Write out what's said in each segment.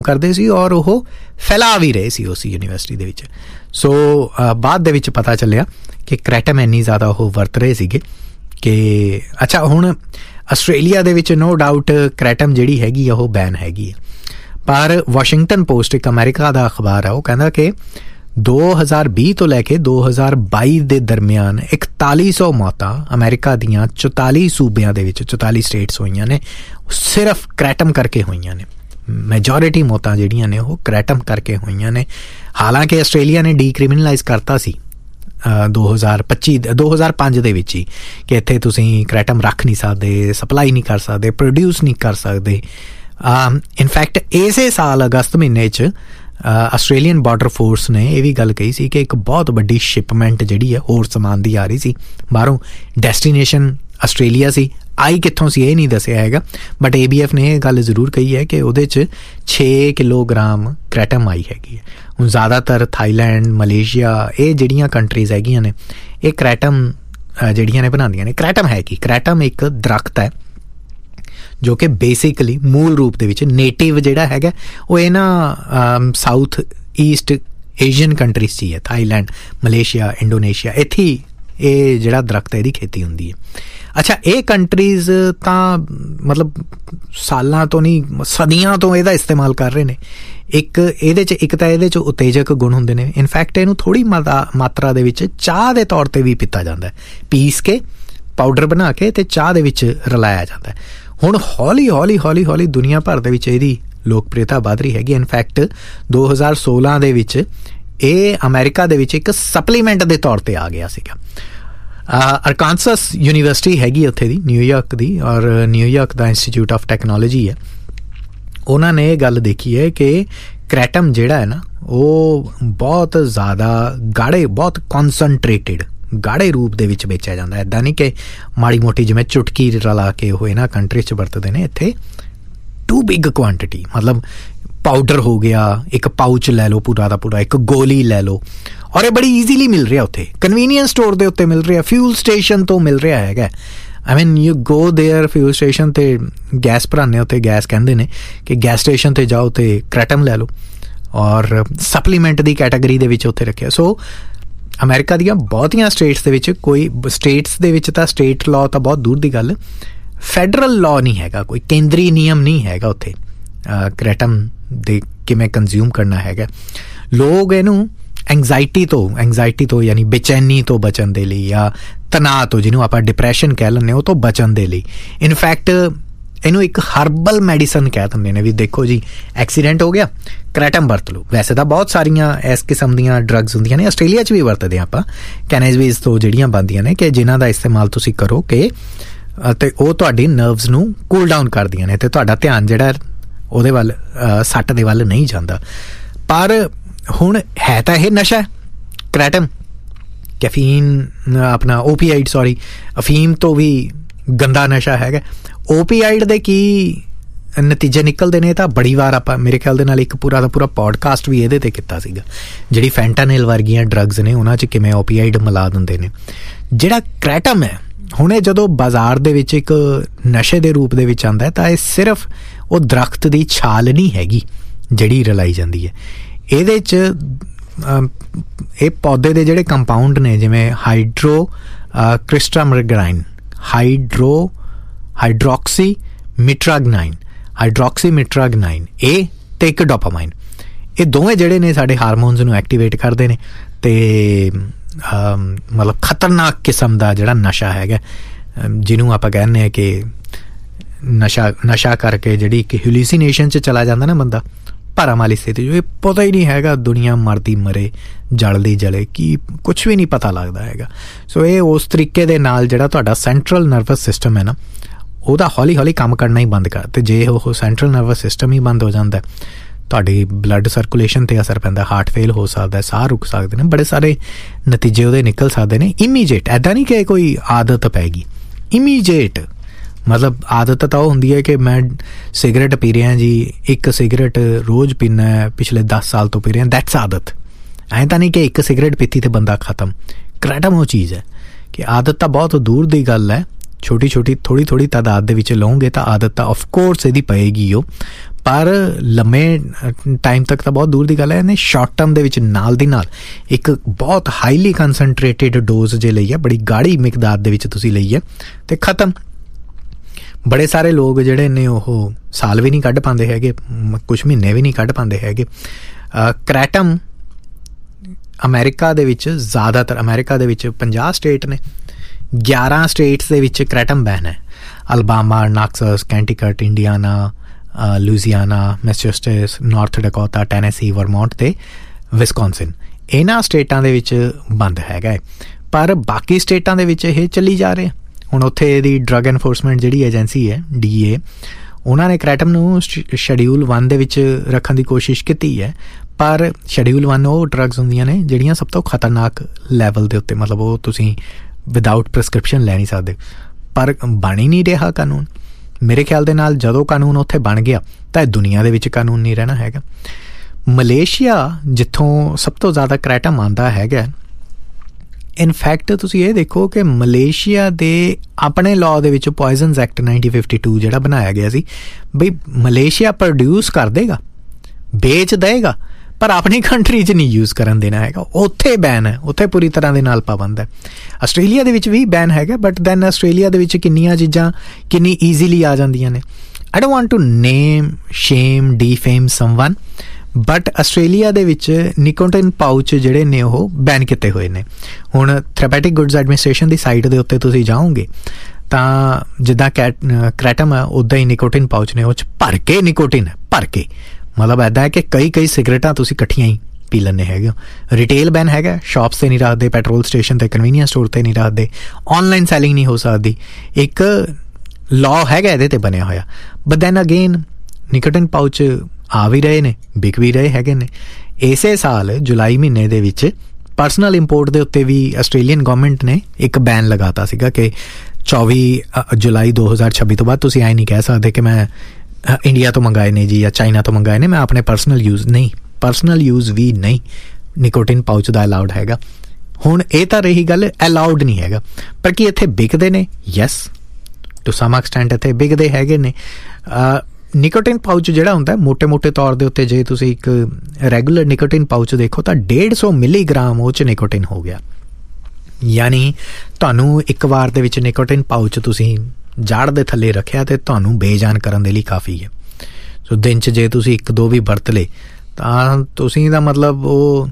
ਕਰਦੇ ਸੀ ਔਰ ਉਹ ਫੈਲਾ ਵੀ ਰਹੇ ਸੀ ਉਸ ਯੂਨੀਵਰਸਿਟੀ ਦੇ ਵਿੱਚ। ਸੋ ਬਾਅਦ ਦੇ ਵਿੱਚ ਪਤਾ ਚੱਲਿਆ ਕਿ ਕ੍ਰੈਟਮ ਇੰਨੀ ਜ਼ਿਆਦਾ ਉਹ ਵਰਤ ਰਹੇ ਸੀਗੇ ਕਿ ਅੱਛਾ ਹੁਣ ਆਸਟ੍ਰੇਲੀਆ ਦੇ ਵਿੱਚ ਨੋ ਡਾਊਟ ਕ੍ਰੈਟਮ ਜਿਹੜੀ ਹੈਗੀ ਆ ਉਹ ਬੈਨ ਹੈਗੀ ਆ, ਪਰ ਵਾਸ਼ਿੰਗਟਨ ਪੋਸਟ ਇੱਕ ਅਮਰੀਕਾ ਦਾ ਅਖਬਾਰ ਆ, ਉਹ ਕਹਿੰਦਾ ਕਿ 2020 ਤੋਂ ਲੈ ਕੇ 2022 ਦੇ ਦਰਮਿਆਨ 4100 ਮੌਤਾਂ ਅਮਰੀਕਾ ਦੀਆਂ 44 ਸੂਬਿਆਂ ਦੇ ਵਿੱਚ 44 ਸਟੇਟਸ ਹੋਈਆਂ ਨੇ, ਸਿਰਫ ਕ੍ਰੈਟਮ ਕਰਕੇ ਹੋਈਆਂ ਨੇ। ਮੈਜੋਰਿਟੀ ਮੌਤਾਂ ਜਿਹੜੀਆਂ ਨੇ ਉਹ ਕ੍ਰੈਟਮ ਕਰਕੇ ਹੋਈਆਂ ਨੇ। ਹਾਲਾਂਕਿ ਆਸਟ੍ਰੇਲੀਆ ਨੇ ਡੀਕ੍ਰਿਮੀਨਲਾਈਜ਼ ਕਰਤਾ ਸੀ 2005 ਦੇ ਵਿੱਚ ਹੀ ਕਿ ਇੱਥੇ ਤੁਸੀਂ ਕ੍ਰੈਟਮ ਰੱਖ ਨਹੀਂ ਸਕਦੇ, ਸਪਲਾਈ ਨਹੀਂ ਕਰ ਸਕਦੇ, ਪ੍ਰੋਡਿਊਸ ਨਹੀਂ ਕਰ ਸਕਦੇ। ਇਨਫੈਕਟ ਇਸੇ ਸਾਲ ਅਗਸਤ ਮਹੀਨੇ 'ਚ ਆਸਟ੍ਰੇਲੀਅਨ ਬਾਰਡਰ ਫੋਰਸ ਨੇ ਇਹ ਵੀ ਗੱਲ ਕਹੀ ਸੀ ਕਿ ਇੱਕ ਬਹੁਤ ਵੱਡੀ ਸ਼ਿਪਮੈਂਟ ਜਿਹੜੀ ਹੈ ਹੋਰ ਸਮਾਨ ਦੀ ਆ ਰਹੀ ਸੀ ਬਾਹਰੋਂ, ਡੈਸਟੀਨੇਸ਼ਨ ਆਸਟ੍ਰੇਲੀਆ ਸੀ, ਆਈ ਕਿੱਥੋਂ ਸੀ ਇਹ ਨਹੀਂ ਦੱਸਿਆ ਹੈਗਾ, ਬਟ ABF ਨੇ ਇਹ ਗੱਲ ਜ਼ਰੂਰ ਕਹੀ ਹੈ ਕਿ ਉਹਦੇ 'ਚ 6 ਕਿਲੋਗ੍ਰਾਮ ਕ੍ਰੈਟਮ ਆਈ ਹੈਗੀ ਹੈ। ਹੁਣ ਜ਼ਿਆਦਾਤਰ ਥਾਈਲੈਂਡ, ਮਲੇਸ਼ੀਆ, ਇਹ ਜਿਹੜੀਆਂ ਕੰਟਰੀਜ਼ ਹੈਗੀਆਂ ਨੇ ਇਹ ਕ੍ਰੈਟਮ ਜਿਹੜੀਆਂ ਨੇ ਬਣਾਉਂਦੀਆਂ ਨੇ। ਕ੍ਰੈਟਮ ਹੈ ਕੀ? ਕ੍ਰੈਟਮ ਇੱਕ ਦਰਖਤ ਹੈ ਜੋ ਕਿ ਬੇਸਿਕਲੀ ਮੂਲ ਰੂਪ ਦੇ ਵਿੱਚ ਨੇਟਿਵ ਜਿਹੜਾ ਹੈਗਾ ਉਹ ਇਹਨਾਂ ਸਾਊਥ ਈਸਟ ਏਸ਼ੀਅਨ ਕੰਟਰੀਜ਼ 'ਚ ਹੀ ਹੈ, ਥਾਈਲੈਂਡ, ਮਲੇਸ਼ੀਆ, ਇੰਡੋਨੇਸ਼ੀਆ, ਇੱਥੇ ਇਹ ਜਿਹੜਾ ਦਰਖਤ ਹੈ ਇਹਦੀ ਖੇਤੀ ਹੁੰਦੀ ਹੈ। ਅੱਛਾ, ਇਹ ਕੰਟਰੀਜ਼ ਤਾਂ ਮਤਲਬ ਸਾਲਾਂ ਤੋਂ ਨਹੀਂ ਸਦੀਆਂ ਤੋਂ ਇਹਦਾ ਇਸਤੇਮਾਲ ਕਰ ਰਹੇ ਨੇ। ਇੱਕ ਇਹਦੇ 'ਚ ਉਤੇਜਕ ਗੁਣ ਹੁੰਦੇ ਨੇ। ਇਨਫੈਕਟ ਇਹਨੂੰ ਥੋੜ੍ਹੀ ਮਾਤਰਾ ਦੇ ਵਿੱਚ ਚਾਹ ਦੇ ਤੌਰ 'ਤੇ ਵੀ ਪੀਤਾ ਜਾਂਦਾ ਹੈ, ਪੀਸ ਕੇ ਪਾਊਡਰ ਬਣਾ ਕੇ ਤੇ ਚਾਹ ਦੇ ਵਿੱਚ ਰਲਾਇਆ ਜਾਂਦਾ ਹੈ। ਹੁਣ ਹੌਲੀ ਦੁਨੀਆ ਭਰ ਦੇ ਵਿੱਚ ਇਹਦੀ ਲੋਕਪ੍ਰਿਯਤਾ ਵੱਧ ਰਹੀ ਹੈਗੀ। ਇਨਫੈਕਟ 2016 ਦੇ ਵਿੱਚ ਇਹ ਅਮਰੀਕਾ ਦੇ ਵਿੱਚ ਇੱਕ ਸਪਲੀਮੈਂਟ ਦੇ ਤੌਰ 'ਤੇ ਆ ਗਿਆ ਸੀਗਾ। ਅਰਕਾਨਸਸ ਯੂਨੀਵਰਸਿਟੀ ਹੈਗੀ ਉੱਥੇ ਦੀ, ਨਿਊਯਾਰਕ ਦੀ, ਔਰ New York the institute of technology ਹੈ, ਉਹਨਾਂ ਨੇ ਇਹ ਗੱਲ ਦੇਖੀ ਹੈ ਕਿ ਕ੍ਰੈਟਮ ਜਿਹੜਾ ਹੈ ਨਾ ਉਹ ਬਹੁਤ ਜ਼ਿਆਦਾ ਗਾੜੇ, ਬਹੁਤ ਕੌਨਸਨਟ੍ਰੇਟਿਡ ਗਾੜੇ ਰੂਪ ਦੇ ਵਿੱਚ ਵੇਚਿਆ ਜਾਂਦਾ। ਇੱਦਾਂ ਨਹੀਂ ਕਿ ਮਾੜੀ ਮੋਟੀ ਜਿਵੇਂ ਚੁਟਕੀ ਰਲਾ ਕੇ ਉਹ ਇਹਨਾਂ ਕੰਟਰੀ 'ਚ ਵਰਤਦੇ ਨੇ, ਇੱਥੇ ਟੂ ਬਿਗ ਕੁਆਂਟਿਟੀ, ਮਤਲਬ ਪਾਊਡਰ ਹੋ ਗਿਆ, ਇੱਕ ਪਾਊਚ ਲੈ ਲਓ ਪੂਰਾ ਦਾ ਪੂਰਾ, ਇੱਕ ਗੋਲੀ ਲੈ ਲਓ, ਔਰ ਇਹ ਬੜੀ ਈਜ਼ੀਲੀ ਮਿਲ ਰਿਹਾ ਉੱਥੇ, ਕਨਵੀਨੀਅੰਸ ਸਟੋਰ ਦੇ ਉੱਤੇ ਮਿਲ ਰਿਹਾ, ਫਿਊਲ ਸਟੇਸ਼ਨ ਤੋਂ ਮਿਲ ਰਿਹਾ ਹੈਗਾ। ਆਈ ਮੀਨ you go there, fuel station 'ਤੇ ਗੈਸ ਭਰਾਉਂਦੇ ਉੱਤੇ ਗੈਸ ਕਹਿੰਦੇ ਨੇ ਕਿ ਗੈਸ ਸਟੇਸ਼ਨ 'ਤੇ ਜਾਓ ਅਤੇ ਕ੍ਰੈਟਮ ਲੈ ਲਓ, ਔਰ ਸਪਲੀਮੈਂਟ ਦੀ ਕੈਟਾਗਰੀ ਦੇ ਵਿੱਚ ਉੱਥੇ ਰੱਖਿਆ। ਸੋ ਅਮਰੀਕਾ ਦੀਆਂ ਬਹੁਤੀਆਂ ਸਟੇਟਸ ਦੇ ਵਿੱਚ, ਕੋਈ ਸਟੇਟਸ ਦੇ ਵਿੱਚ ਤਾਂ ਸਟੇਟ ਲਾਅ ਤਾਂ ਬਹੁਤ ਦੂਰ ਦੀ ਗੱਲ, ਫੈਡਰਲ ਲਾਅ ਨਹੀਂ ਹੈਗਾ, ਕੋਈ ਕੇਂਦਰੀ ਨਿਯਮ ਨਹੀਂ ਹੈਗਾ ਉੱਥੇ ਕ੍ਰੈਟਮ ਦੇ ਕਿਵੇਂ ਕੰਜ਼ਿਊਮ ਕਰਨਾ ਹੈਗਾ। ਲੋਕ ਇਹਨੂੰ ਐਂਗਜ਼ਾਇਟੀ ਤੋਂ ਯਾਨੀ ਬੇਚੈਨੀ ਤੋਂ ਬਚਣ ਦੇ ਲਈ, ਜਾਂ ਤਣਾਅ ਤੋਂ, ਜਿਹਨੂੰ ਆਪਾਂ ਡਿਪਰੈਸ਼ਨ ਕਹਿ ਲੈਂਦੇ, ਉਹ ਤੋਂ ਬਚਣ ਦੇ ਲਈ ਇਨਫੈਕਟ ਇਹਨੂੰ ਇੱਕ ਹਰਬਲ ਮੈਡੀਸਨ ਕਹਿ ਦਿੰਦੇ ਨੇ ਵੀ ਦੇਖੋ ਜੀ ਐਕਸੀਡੈਂਟ ਹੋ ਗਿਆ, ਕ੍ਰੈਟਮ ਵਰਤ ਲਓ। ਵੈਸੇ ਤਾਂ ਬਹੁਤ ਸਾਰੀਆਂ ਇਸ ਕਿਸਮ ਦੀਆਂ ਡਰੱਗਸ ਹੁੰਦੀਆਂ ਨੇ, ਆਸਟ੍ਰੇਲੀਆ 'ਚ ਵੀ ਵਰਤਦੇ ਹਾਂ ਆਪਾਂ, ਕੈਨੇਬਿਸ ਤੋਂ ਜਿਹੜੀਆਂ ਬਣਦੀਆਂ ਨੇ, ਕਿ ਜਿਨ੍ਹਾਂ ਦਾ ਇਸਤੇਮਾਲ ਤੁਸੀਂ ਕਰੋ ਕਿ ਅਤੇ ਉਹ ਤੁਹਾਡੀ ਨਰਵਸ ਨੂੰ ਕੂਲ ਡਾਊਨ ਕਰਦੀਆਂ ਨੇ ਅਤੇ ਤੁਹਾਡਾ ਧਿਆਨ ਜਿਹੜਾ ਉਹਦੇ ਵੱਲ, ਸੱਟ ਦੇ ਵੱਲ ਨਹੀਂ ਜਾਂਦਾ। ਪਰ ਹੁਣ ਹੈ ਤਾਂ ਇਹ ਨਸ਼ਾ ਕ੍ਰੈਟਮ, ਕੈਫੀਨ, ਆਪਣਾ ਅਫੀਮ ਤੋਂ ਵੀ ਗੰਦਾ ਨਸ਼ਾ ਹੈਗਾ। ਓਪੀਆਈਡ ਦੇ ਕੀ ਨਤੀਜੇ ਨਿਕਲਦੇ ਨੇ ਤਾਂ ਬੜੀ ਵਾਰ ਆਪਾਂ, ਮੇਰੇ ਖਿਆਲ ਦੇ ਨਾਲ ਇੱਕ ਪੂਰਾ ਦਾ ਪੂਰਾ ਪੋਡਕਾਸਟ ਵੀ ਇਹਦੇ 'ਤੇ ਕੀਤਾ ਸੀਗਾ, ਜਿਹੜੀ ਫੈਂਟਾਨਿਲ ਵਰਗੀਆਂ ਡਰੱਗਸ ਨੇ ਉਹਨਾਂ 'ਚ ਕਿਵੇਂ ਓਪੀਆਈਡ ਮਿਲਾ ਦਿੰਦੇ ਨੇ। ਜਿਹੜਾ ਕ੍ਰੈਟਮ ਹੈ ਹੁਣ ਇਹ ਜਦੋਂ ਬਾਜ਼ਾਰ ਦੇ ਵਿੱਚ ਇੱਕ ਨਸ਼ੇ ਦੇ ਰੂਪ ਦੇ ਵਿੱਚ ਆਉਂਦਾ ਤਾਂ ਇਹ ਸਿਰਫ ਉਹ ਦਰਖਤ ਦੀ ਛਾਲ ਨਹੀਂ ਹੈਗੀ ਜਿਹੜੀ ਰਲਾਈ ਜਾਂਦੀ ਹੈ, ਇਹਦੇ 'ਚ ਇਹ ਪੌਦੇ ਦੇ ਜਿਹੜੇ ਕੰਪਾਊਂਡ ਨੇ, ਜਿਵੇਂ ਹਾਈਡਰੋਕਸੀਮਿਟਰਾਗਨਾਈਨ ਇਹ ਤੇ ਇੱਕ ਡੋਪਾਮਾਈਨ, ਇਹ ਦੋਵੇਂ ਜਿਹੜੇ ਨੇ ਸਾਡੇ ਹਾਰਮੋਨਸ ਨੂੰ ਐਕਟੀਵੇਟ ਕਰਦੇ ਨੇ ਤੇ ਮਤਲਬ ਖਤਰਨਾਕ ਕਿਸਮ ਦਾ ਜਿਹੜਾ ਨਸ਼ਾ ਹੈਗਾ, ਜਿਹਨੂੰ ਆਪਾਂ ਕਹਿੰਦੇ ਹਾਂ ਕਿ ਨਸ਼ਾ ਕਰਕੇ ਜਿਹੜੀ ਇੱਕ ਹੈਲੂਸੀਨੇਸ਼ਨ 'ਚ ਚਲਾ ਜਾਂਦਾ ਨਾ ਬੰਦਾ, ਭਰਮ ਵਾਲੀ ਸਥਿਤੀ, ਜੋ ਇਹ ਪਤਾ ਹੀ ਨਹੀਂ ਹੈਗਾ, ਦੁਨੀਆ ਮਰਦੀ ਮਰੇ, ਜਲਦੀ ਜਲੇ, ਕੀ ਕੁਛ ਵੀ ਨਹੀਂ ਪਤਾ ਲੱਗਦਾ ਹੈਗਾ। ਸੋ ਇਹ ਉਸ ਤਰੀਕੇ ਦੇ ਨਾਲ ਜਿਹੜਾ ਤੁਹਾਡਾ ਸੈਂਟਰਲ ਨਰਵਸ ਸਿਸਟਮ ਹੈ ਨਾ, ਉਹਦਾ ਹੌਲੀ ਹੌਲੀ ਕੰਮ ਕਰਨਾ ਹੀ ਬੰਦ ਕਰ, ਅਤੇ ਜੇ ਉਹ ਸੈਂਟਰਲ ਨਰਵਸ ਸਿਸਟਮ ਹੀ ਬੰਦ ਹੋ ਜਾਂਦਾ, ਤੁਹਾਡੀ ਬਲੱਡ ਸਰਕੂਲੇਸ਼ਨ 'ਤੇ ਅਸਰ ਪੈਂਦਾ, ਹਾਰਟ ਫੇਲ ਹੋ ਸਕਦਾ, ਸਾਹ ਰੁਕ ਸਕਦੇ ਨੇ, ਬੜੇ ਸਾਰੇ ਨਤੀਜੇ ਉਹਦੇ ਨਿਕਲ ਸਕਦੇ ਨੇ ਇਮੀਡੀਏਟ। ਇੱਦਾਂ ਨਹੀਂ ਕਿ ਕੋਈ ਆਦਤ ਪੈ ਗਈ, ਇਮੀਡੀਏਟ ਮਤਲਬ ਆਦਤ ਤਾਂ ਉਹ ਹੁੰਦੀ ਹੈ ਕਿ ਮੈਂ ਸਿਗਰਟ ਪੀ ਰਿਹਾ ਜੀ, ਇੱਕ ਸਿਗਰਟ ਰੋਜ਼ ਪੀਨਾ, ਪਿਛਲੇ 10 ਸਾਲ ਤੋਂ ਪੀ ਰਿਹਾ, ਦੈਟਸ ਆਦਤ। ਐਂ ਤਾਂ ਨਹੀਂ ਕਿ ਇੱਕ ਸਿਗਰਟ ਪੀਤੀ ਤੇ ਬੰਦਾ ਖਤਮ। ਕ੍ਰੈਟਮ ਉਹ ਚੀਜ਼ ਹੈ ਕਿ ਆਦਤ ਤਾਂ ਬਹੁਤ ਦੂਰ ਦੀ ਗੱਲ ਹੈ, ਛੋਟੀ ਥੋੜੀ ਤਾਦਾਦ ਦੇ ਵਿੱਚ ਲਓਗੇ ਤਾਂ ਆਦਤ ਤਾਂ ਆਫਕੋਰਸ ਇਹਦੀ ਪਏਗੀ ਉਹ, ਪਰ ਲੰਮੇ ਟਾਈਮ ਤੱਕ ਤਾਂ ਬਹੁਤ ਦੂਰ ਦੀ ਗੱਲ ਹੈ। ਇਹਨੇ ਸ਼ਾਰਟ ਟਰਮ ਦੇ ਵਿੱਚ ਨਾਲ ਦੀ ਨਾਲ ਇੱਕ ਬਹੁਤ ਹਾਈਲੀ ਕੰਸਨਟਰੇਟਿਡ ਡੋਜ਼ ਜੇ ਲਈ ਹੈ, ਬੜੀ ਗਾੜੀ ਮਿਕਦਾਰ ਦੇ ਵਿੱਚ ਤੁਸੀਂ ਲਈ ਹੈ ਅਤੇ ਖ਼ਤਮ। ਬੜੇ ਸਾਰੇ ਲੋਕ ਜਿਹੜੇ ਨੇ ਉਹ ਸਾਲ ਵੀ ਨਹੀਂ ਕੱਢ ਪਾਉਂਦੇ ਹੈਗੇ, ਕੁਛ ਮਹੀਨੇ ਵੀ ਨਹੀਂ ਕੱਢ ਪਾਉਂਦੇ ਹੈਗੇ। ਕ੍ਰੈਟਮ ਅਮਰੀਕਾ ਦੇ ਵਿੱਚ ਜ਼ਿਆਦਾਤਰ, ਅਮਰੀਕਾ ਦੇ ਵਿੱਚ 50 ਸਟੇਟ ਨੇ, 11 ਸਟੇਟਸ ਦੇ ਵਿੱਚ ਕ੍ਰੈਟਮ ਬੈਨ ਹੈ। Alabama, ਨਾਕਸਸ, ਕੈਂਟੀਕਟ, Indiana, ਲੂਜ਼ੀਆਨਾ, ਮੈਸੇਚੁਸੇਟਸ, north Dakota, Tennessee, Vermont ਅਤੇ ਵਿਸਕੌਨਸਿਨ, ਇਹਨਾਂ ਸਟੇਟਾਂ ਦੇ ਵਿੱਚ ਬੰਦ ਹੈਗਾ ਹੈ। ਪਰ ਬਾਕੀ ਸਟੇਟਾਂ ਦੇ ਵਿੱਚ ਇਹ ਚੱਲੀ ਜਾ ਰਿਹਾ। ਹੁਣ ਉੱਥੇ ਇਹਦੀ ਡਰੱਗ ਐਨਫੋਰਸਮੈਂਟ ਜਿਹੜੀ ਏਜੰਸੀ ਹੈ DEA, ਉਹਨਾਂ ਨੇ ਕ੍ਰੈਟਮ ਨੂੰ ਸ਼ਡਿਊਲ 1 ਦੇ ਵਿੱਚ ਰੱਖਣ ਦੀ ਕੋਸ਼ਿਸ਼ ਕੀਤੀ ਹੈ। ਪਰ ਸ਼ਡਿਊਲ 1 ਉਹ ਡਰੱਗਸ ਹੁੰਦੀਆਂ ਨੇ ਜਿਹੜੀਆਂ ਸਭ ਤੋਂ ਖਤਰਨਾਕ ਲੈਵਲ ਦੇ ਉੱਤੇ, ਮਤਲਬ ਉਹ ਤੁਸੀਂ ਵਿਦਾਊਟ ਪ੍ਰਿਸਕ੍ਰਿਪਸ਼ਨ ਲੈ ਨਹੀਂ ਸਕਦੇ। ਪਰ ਬਣ ਹੀ ਨਹੀਂ ਰਿਹਾ ਕਾਨੂੰਨ। ਮੇਰੇ ਖਿਆਲ ਦੇ ਨਾਲ ਜਦੋਂ ਕਾਨੂੰਨ ਉੱਥੇ ਬਣ ਗਿਆ ਤਾਂ ਦੁਨੀਆ ਦੇ ਵਿੱਚ ਕਾਨੂੰਨ ਨਹੀਂ ਰਹਿਣਾ ਹੈਗਾ। ਮਲੇਸ਼ੀਆ ਜਿੱਥੋਂ ਸਭ ਤੋਂ ਜ਼ਿਆਦਾ ਕ੍ਰੈਟਮ ਆਉਂਦਾ ਹੈਗਾ, ਇਨਫੈਕਟ ਤੁਸੀਂ ਇਹ ਦੇਖੋ ਕਿ ਮਲੇਸ਼ੀਆ ਦੇ ਆਪਣੇ ਲਾਅ ਦੇ ਵਿੱਚ ਪੋਇਜ਼ਨਸ ਐਕਟ 1952 ਜਿਹੜਾ ਬਣਾਇਆ ਗਿਆ ਸੀ, ਬਈ ਮਲੇਸ਼ੀਆ ਪ੍ਰੋਡਿਊਸ ਕਰ ਦੇਗਾ, ਵੇਚ ਦੇਗਾ, ਪਰ ਆਪਣੀ ਕੰਟਰੀ 'ਚ ਨਹੀਂ ਯੂਜ਼ ਕਰਨ ਦੇਣਾ ਹੈਗਾ। ਉੱਥੇ ਬੈਨ ਹੈ, ਉੱਥੇ ਪੂਰੀ ਤਰ੍ਹਾਂ ਦੇ ਨਾਲ ਪਾਬੰਦ ਹੈ। ਆਸਟ੍ਰੇਲੀਆ ਦੇ ਵਿੱਚ ਵੀ ਬੈਨ ਹੈਗਾ, ਬਟ ਦੈਨ ਆਸਟ੍ਰੇਲੀਆ ਦੇ ਵਿੱਚ ਕਿੰਨੀਆਂ ਚੀਜ਼ਾਂ ਕਿੰਨੀ ਈਜ਼ੀਲੀ ਆ ਜਾਂਦੀਆਂ ਨੇ। I don't want to name, shame, defame someone, but Australia ਦੇ ਵਿੱਚ ਨਿਕੋਟਿਨ ਪਾਊਚ ਜਿਹੜੇ ਨੇ ਉਹ ਬੈਨ ਕੀਤੇ ਹੋਏ ਨੇ। ਹੁਣ ਥੈਰੇਪੈਟਿਕ ਗੁੱਡਸ ਐਡਮਿਨਿਸਟ੍ਰੇਸ਼ਨ ਦੀ ਸਾਈਟ ਦੇ ਉੱਤੇ ਤੁਸੀਂ ਜਾਓਗੇ ਤਾਂ ਜਿੱਦਾਂ ਕ੍ਰੈਟਮ ਹੈ ਉੱਦਾਂ ਹੀ ਨਿਕੋਟਿਨ ਪਾਊਚ ਨੇ, ਉਹ 'ਚ ਭਰ ਕੇ ਨਿਕੋਟਿਨ ਹੈ, ਭਰ ਕੇ। ਮਤਲਬ ਇੱਦਾਂ ਹੈ ਕਿ ਕਈ ਸਿਗਰਟਾਂ ਤੁਸੀਂ ਇਕੱਠੀਆਂ ਹੀ ਪੀ ਲੈਂਦੇ ਹੈਗੇ ਹੋ। ਰਿਟੇਲ ਬੈਨ ਹੈਗਾ, ਸ਼ਾਪਸ 'ਤੇ ਨਹੀਂ ਰੱਖਦੇ, ਪੈਟਰੋਲ ਸਟੇਸ਼ਨ 'ਤੇ, ਕਨਵੀਨੀਅੰਸ ਸਟੋਰ 'ਤੇ ਨਹੀਂ ਰੱਖਦੇ, ਔਨਲਾਈਨ ਸੈਲਿੰਗ ਨਹੀਂ ਹੋ ਸਕਦੀ। ਇੱਕ ਲਾਅ ਹੈਗਾ ਇਹਦੇ 'ਤੇ ਬਣਿਆ ਹੋਇਆ। But then again nicotine pouch ਆ ਵੀ ਰਹੇ ਨੇ, ਵਿਕ ਵੀ ਰਹੇ ਹੈਗੇ ਨੇ। ਇਸੇ ਸਾਲ ਜੁਲਾਈ ਮਹੀਨੇ ਦੇ ਵਿੱਚ ਪਰਸਨਲ ਇੰਪੋਰਟ ਦੇ ਉੱਤੇ ਵੀ ਆਸਟ੍ਰੇਲੀਅਨ ਗੌਰਮੈਂਟ ਨੇ ਇੱਕ ਬੈਨ ਲਗਾਤਾ ਸੀਗਾ ਕਿ 24 ਜੁਲਾਈ 2026 ਤੋਂ ਬਾਅਦ ਤੁਸੀਂ ਐਂ ਨਹੀਂ ਕਹਿ ਸਕਦੇ ਕਿ ਮੈਂ ਇੰਡੀਆ ਤੋਂ ਮੰਗਾਏ ਨੇ ਜੀ ਜਾਂ ਚਾਈਨਾ ਤੋਂ ਮੰਗਾਏ ਨੇ, ਮੈਂ ਆਪਣੇ ਪਰਸਨਲ ਯੂਜ਼ ਨਹੀਂ, ਪਰਸਨਲ ਯੂਜ਼ ਵੀ ਨਹੀਂ ਨਿਕੋਟਿਨ ਪਾਊਚ ਦਾ ਅਲਾਉਡ ਹੈਗਾ। ਹੁਣ ਇਹ ਤਾਂ ਰਹੀ ਗੱਲ ਅਲਾਉਡ ਨਹੀਂ ਹੈਗਾ, ਪਰ ਕੀ ਇੱਥੇ ਵਿਕਦੇ ਨੇ? ਯੈਸ, ਟੂ ਸਮ ਐਕਸਟੈਂਟ ਇੱਥੇ ਵਿਕਦੇ ਹੈਗੇ ਨੇ। ਨਿਕੋਟਿਨ ਪਾਊਚ ਜਿਹੜਾ ਹੁੰਦਾ ਮੋਟੇ ਤੌਰ ਦੇ ਉੱਤੇ, ਜੇ ਤੁਸੀਂ ਇੱਕ ਰੈਗੂਲਰ ਨਿਕੋਟਿਨ ਪਾਊਚ ਦੇਖੋ ਤਾਂ 150 ਮਿਲੀਗ੍ਰਾਮ ਉਹ 'ਚ ਨਿਕੋਟਿਨ ਹੋ ਗਿਆ। ਯਾਨੀ ਤੁਹਾਨੂੰ ਇੱਕ ਵਾਰ ਦੇ ਵਿੱਚ ਨਿਕੋਟਿਨ ਪਾਊਚ ਤੁਸੀਂ ਜੜ ਦੇ ਥੱਲੇ ਰੱਖਿਆ ਅਤੇ ਤੁਹਾਨੂੰ ਬੇਜਾਨ ਕਰਨ ਦੇ ਲਈ ਕਾਫੀ ਹੈ। ਸੋ ਦਿਨ 'ਚ ਜੇ ਤੁਸੀਂ 1-2 ਵੀ ਵਰਤ ਲਏ ਤਾਂ ਤੁਸੀਂ ਦਾ ਮਤਲਬ ਉਹ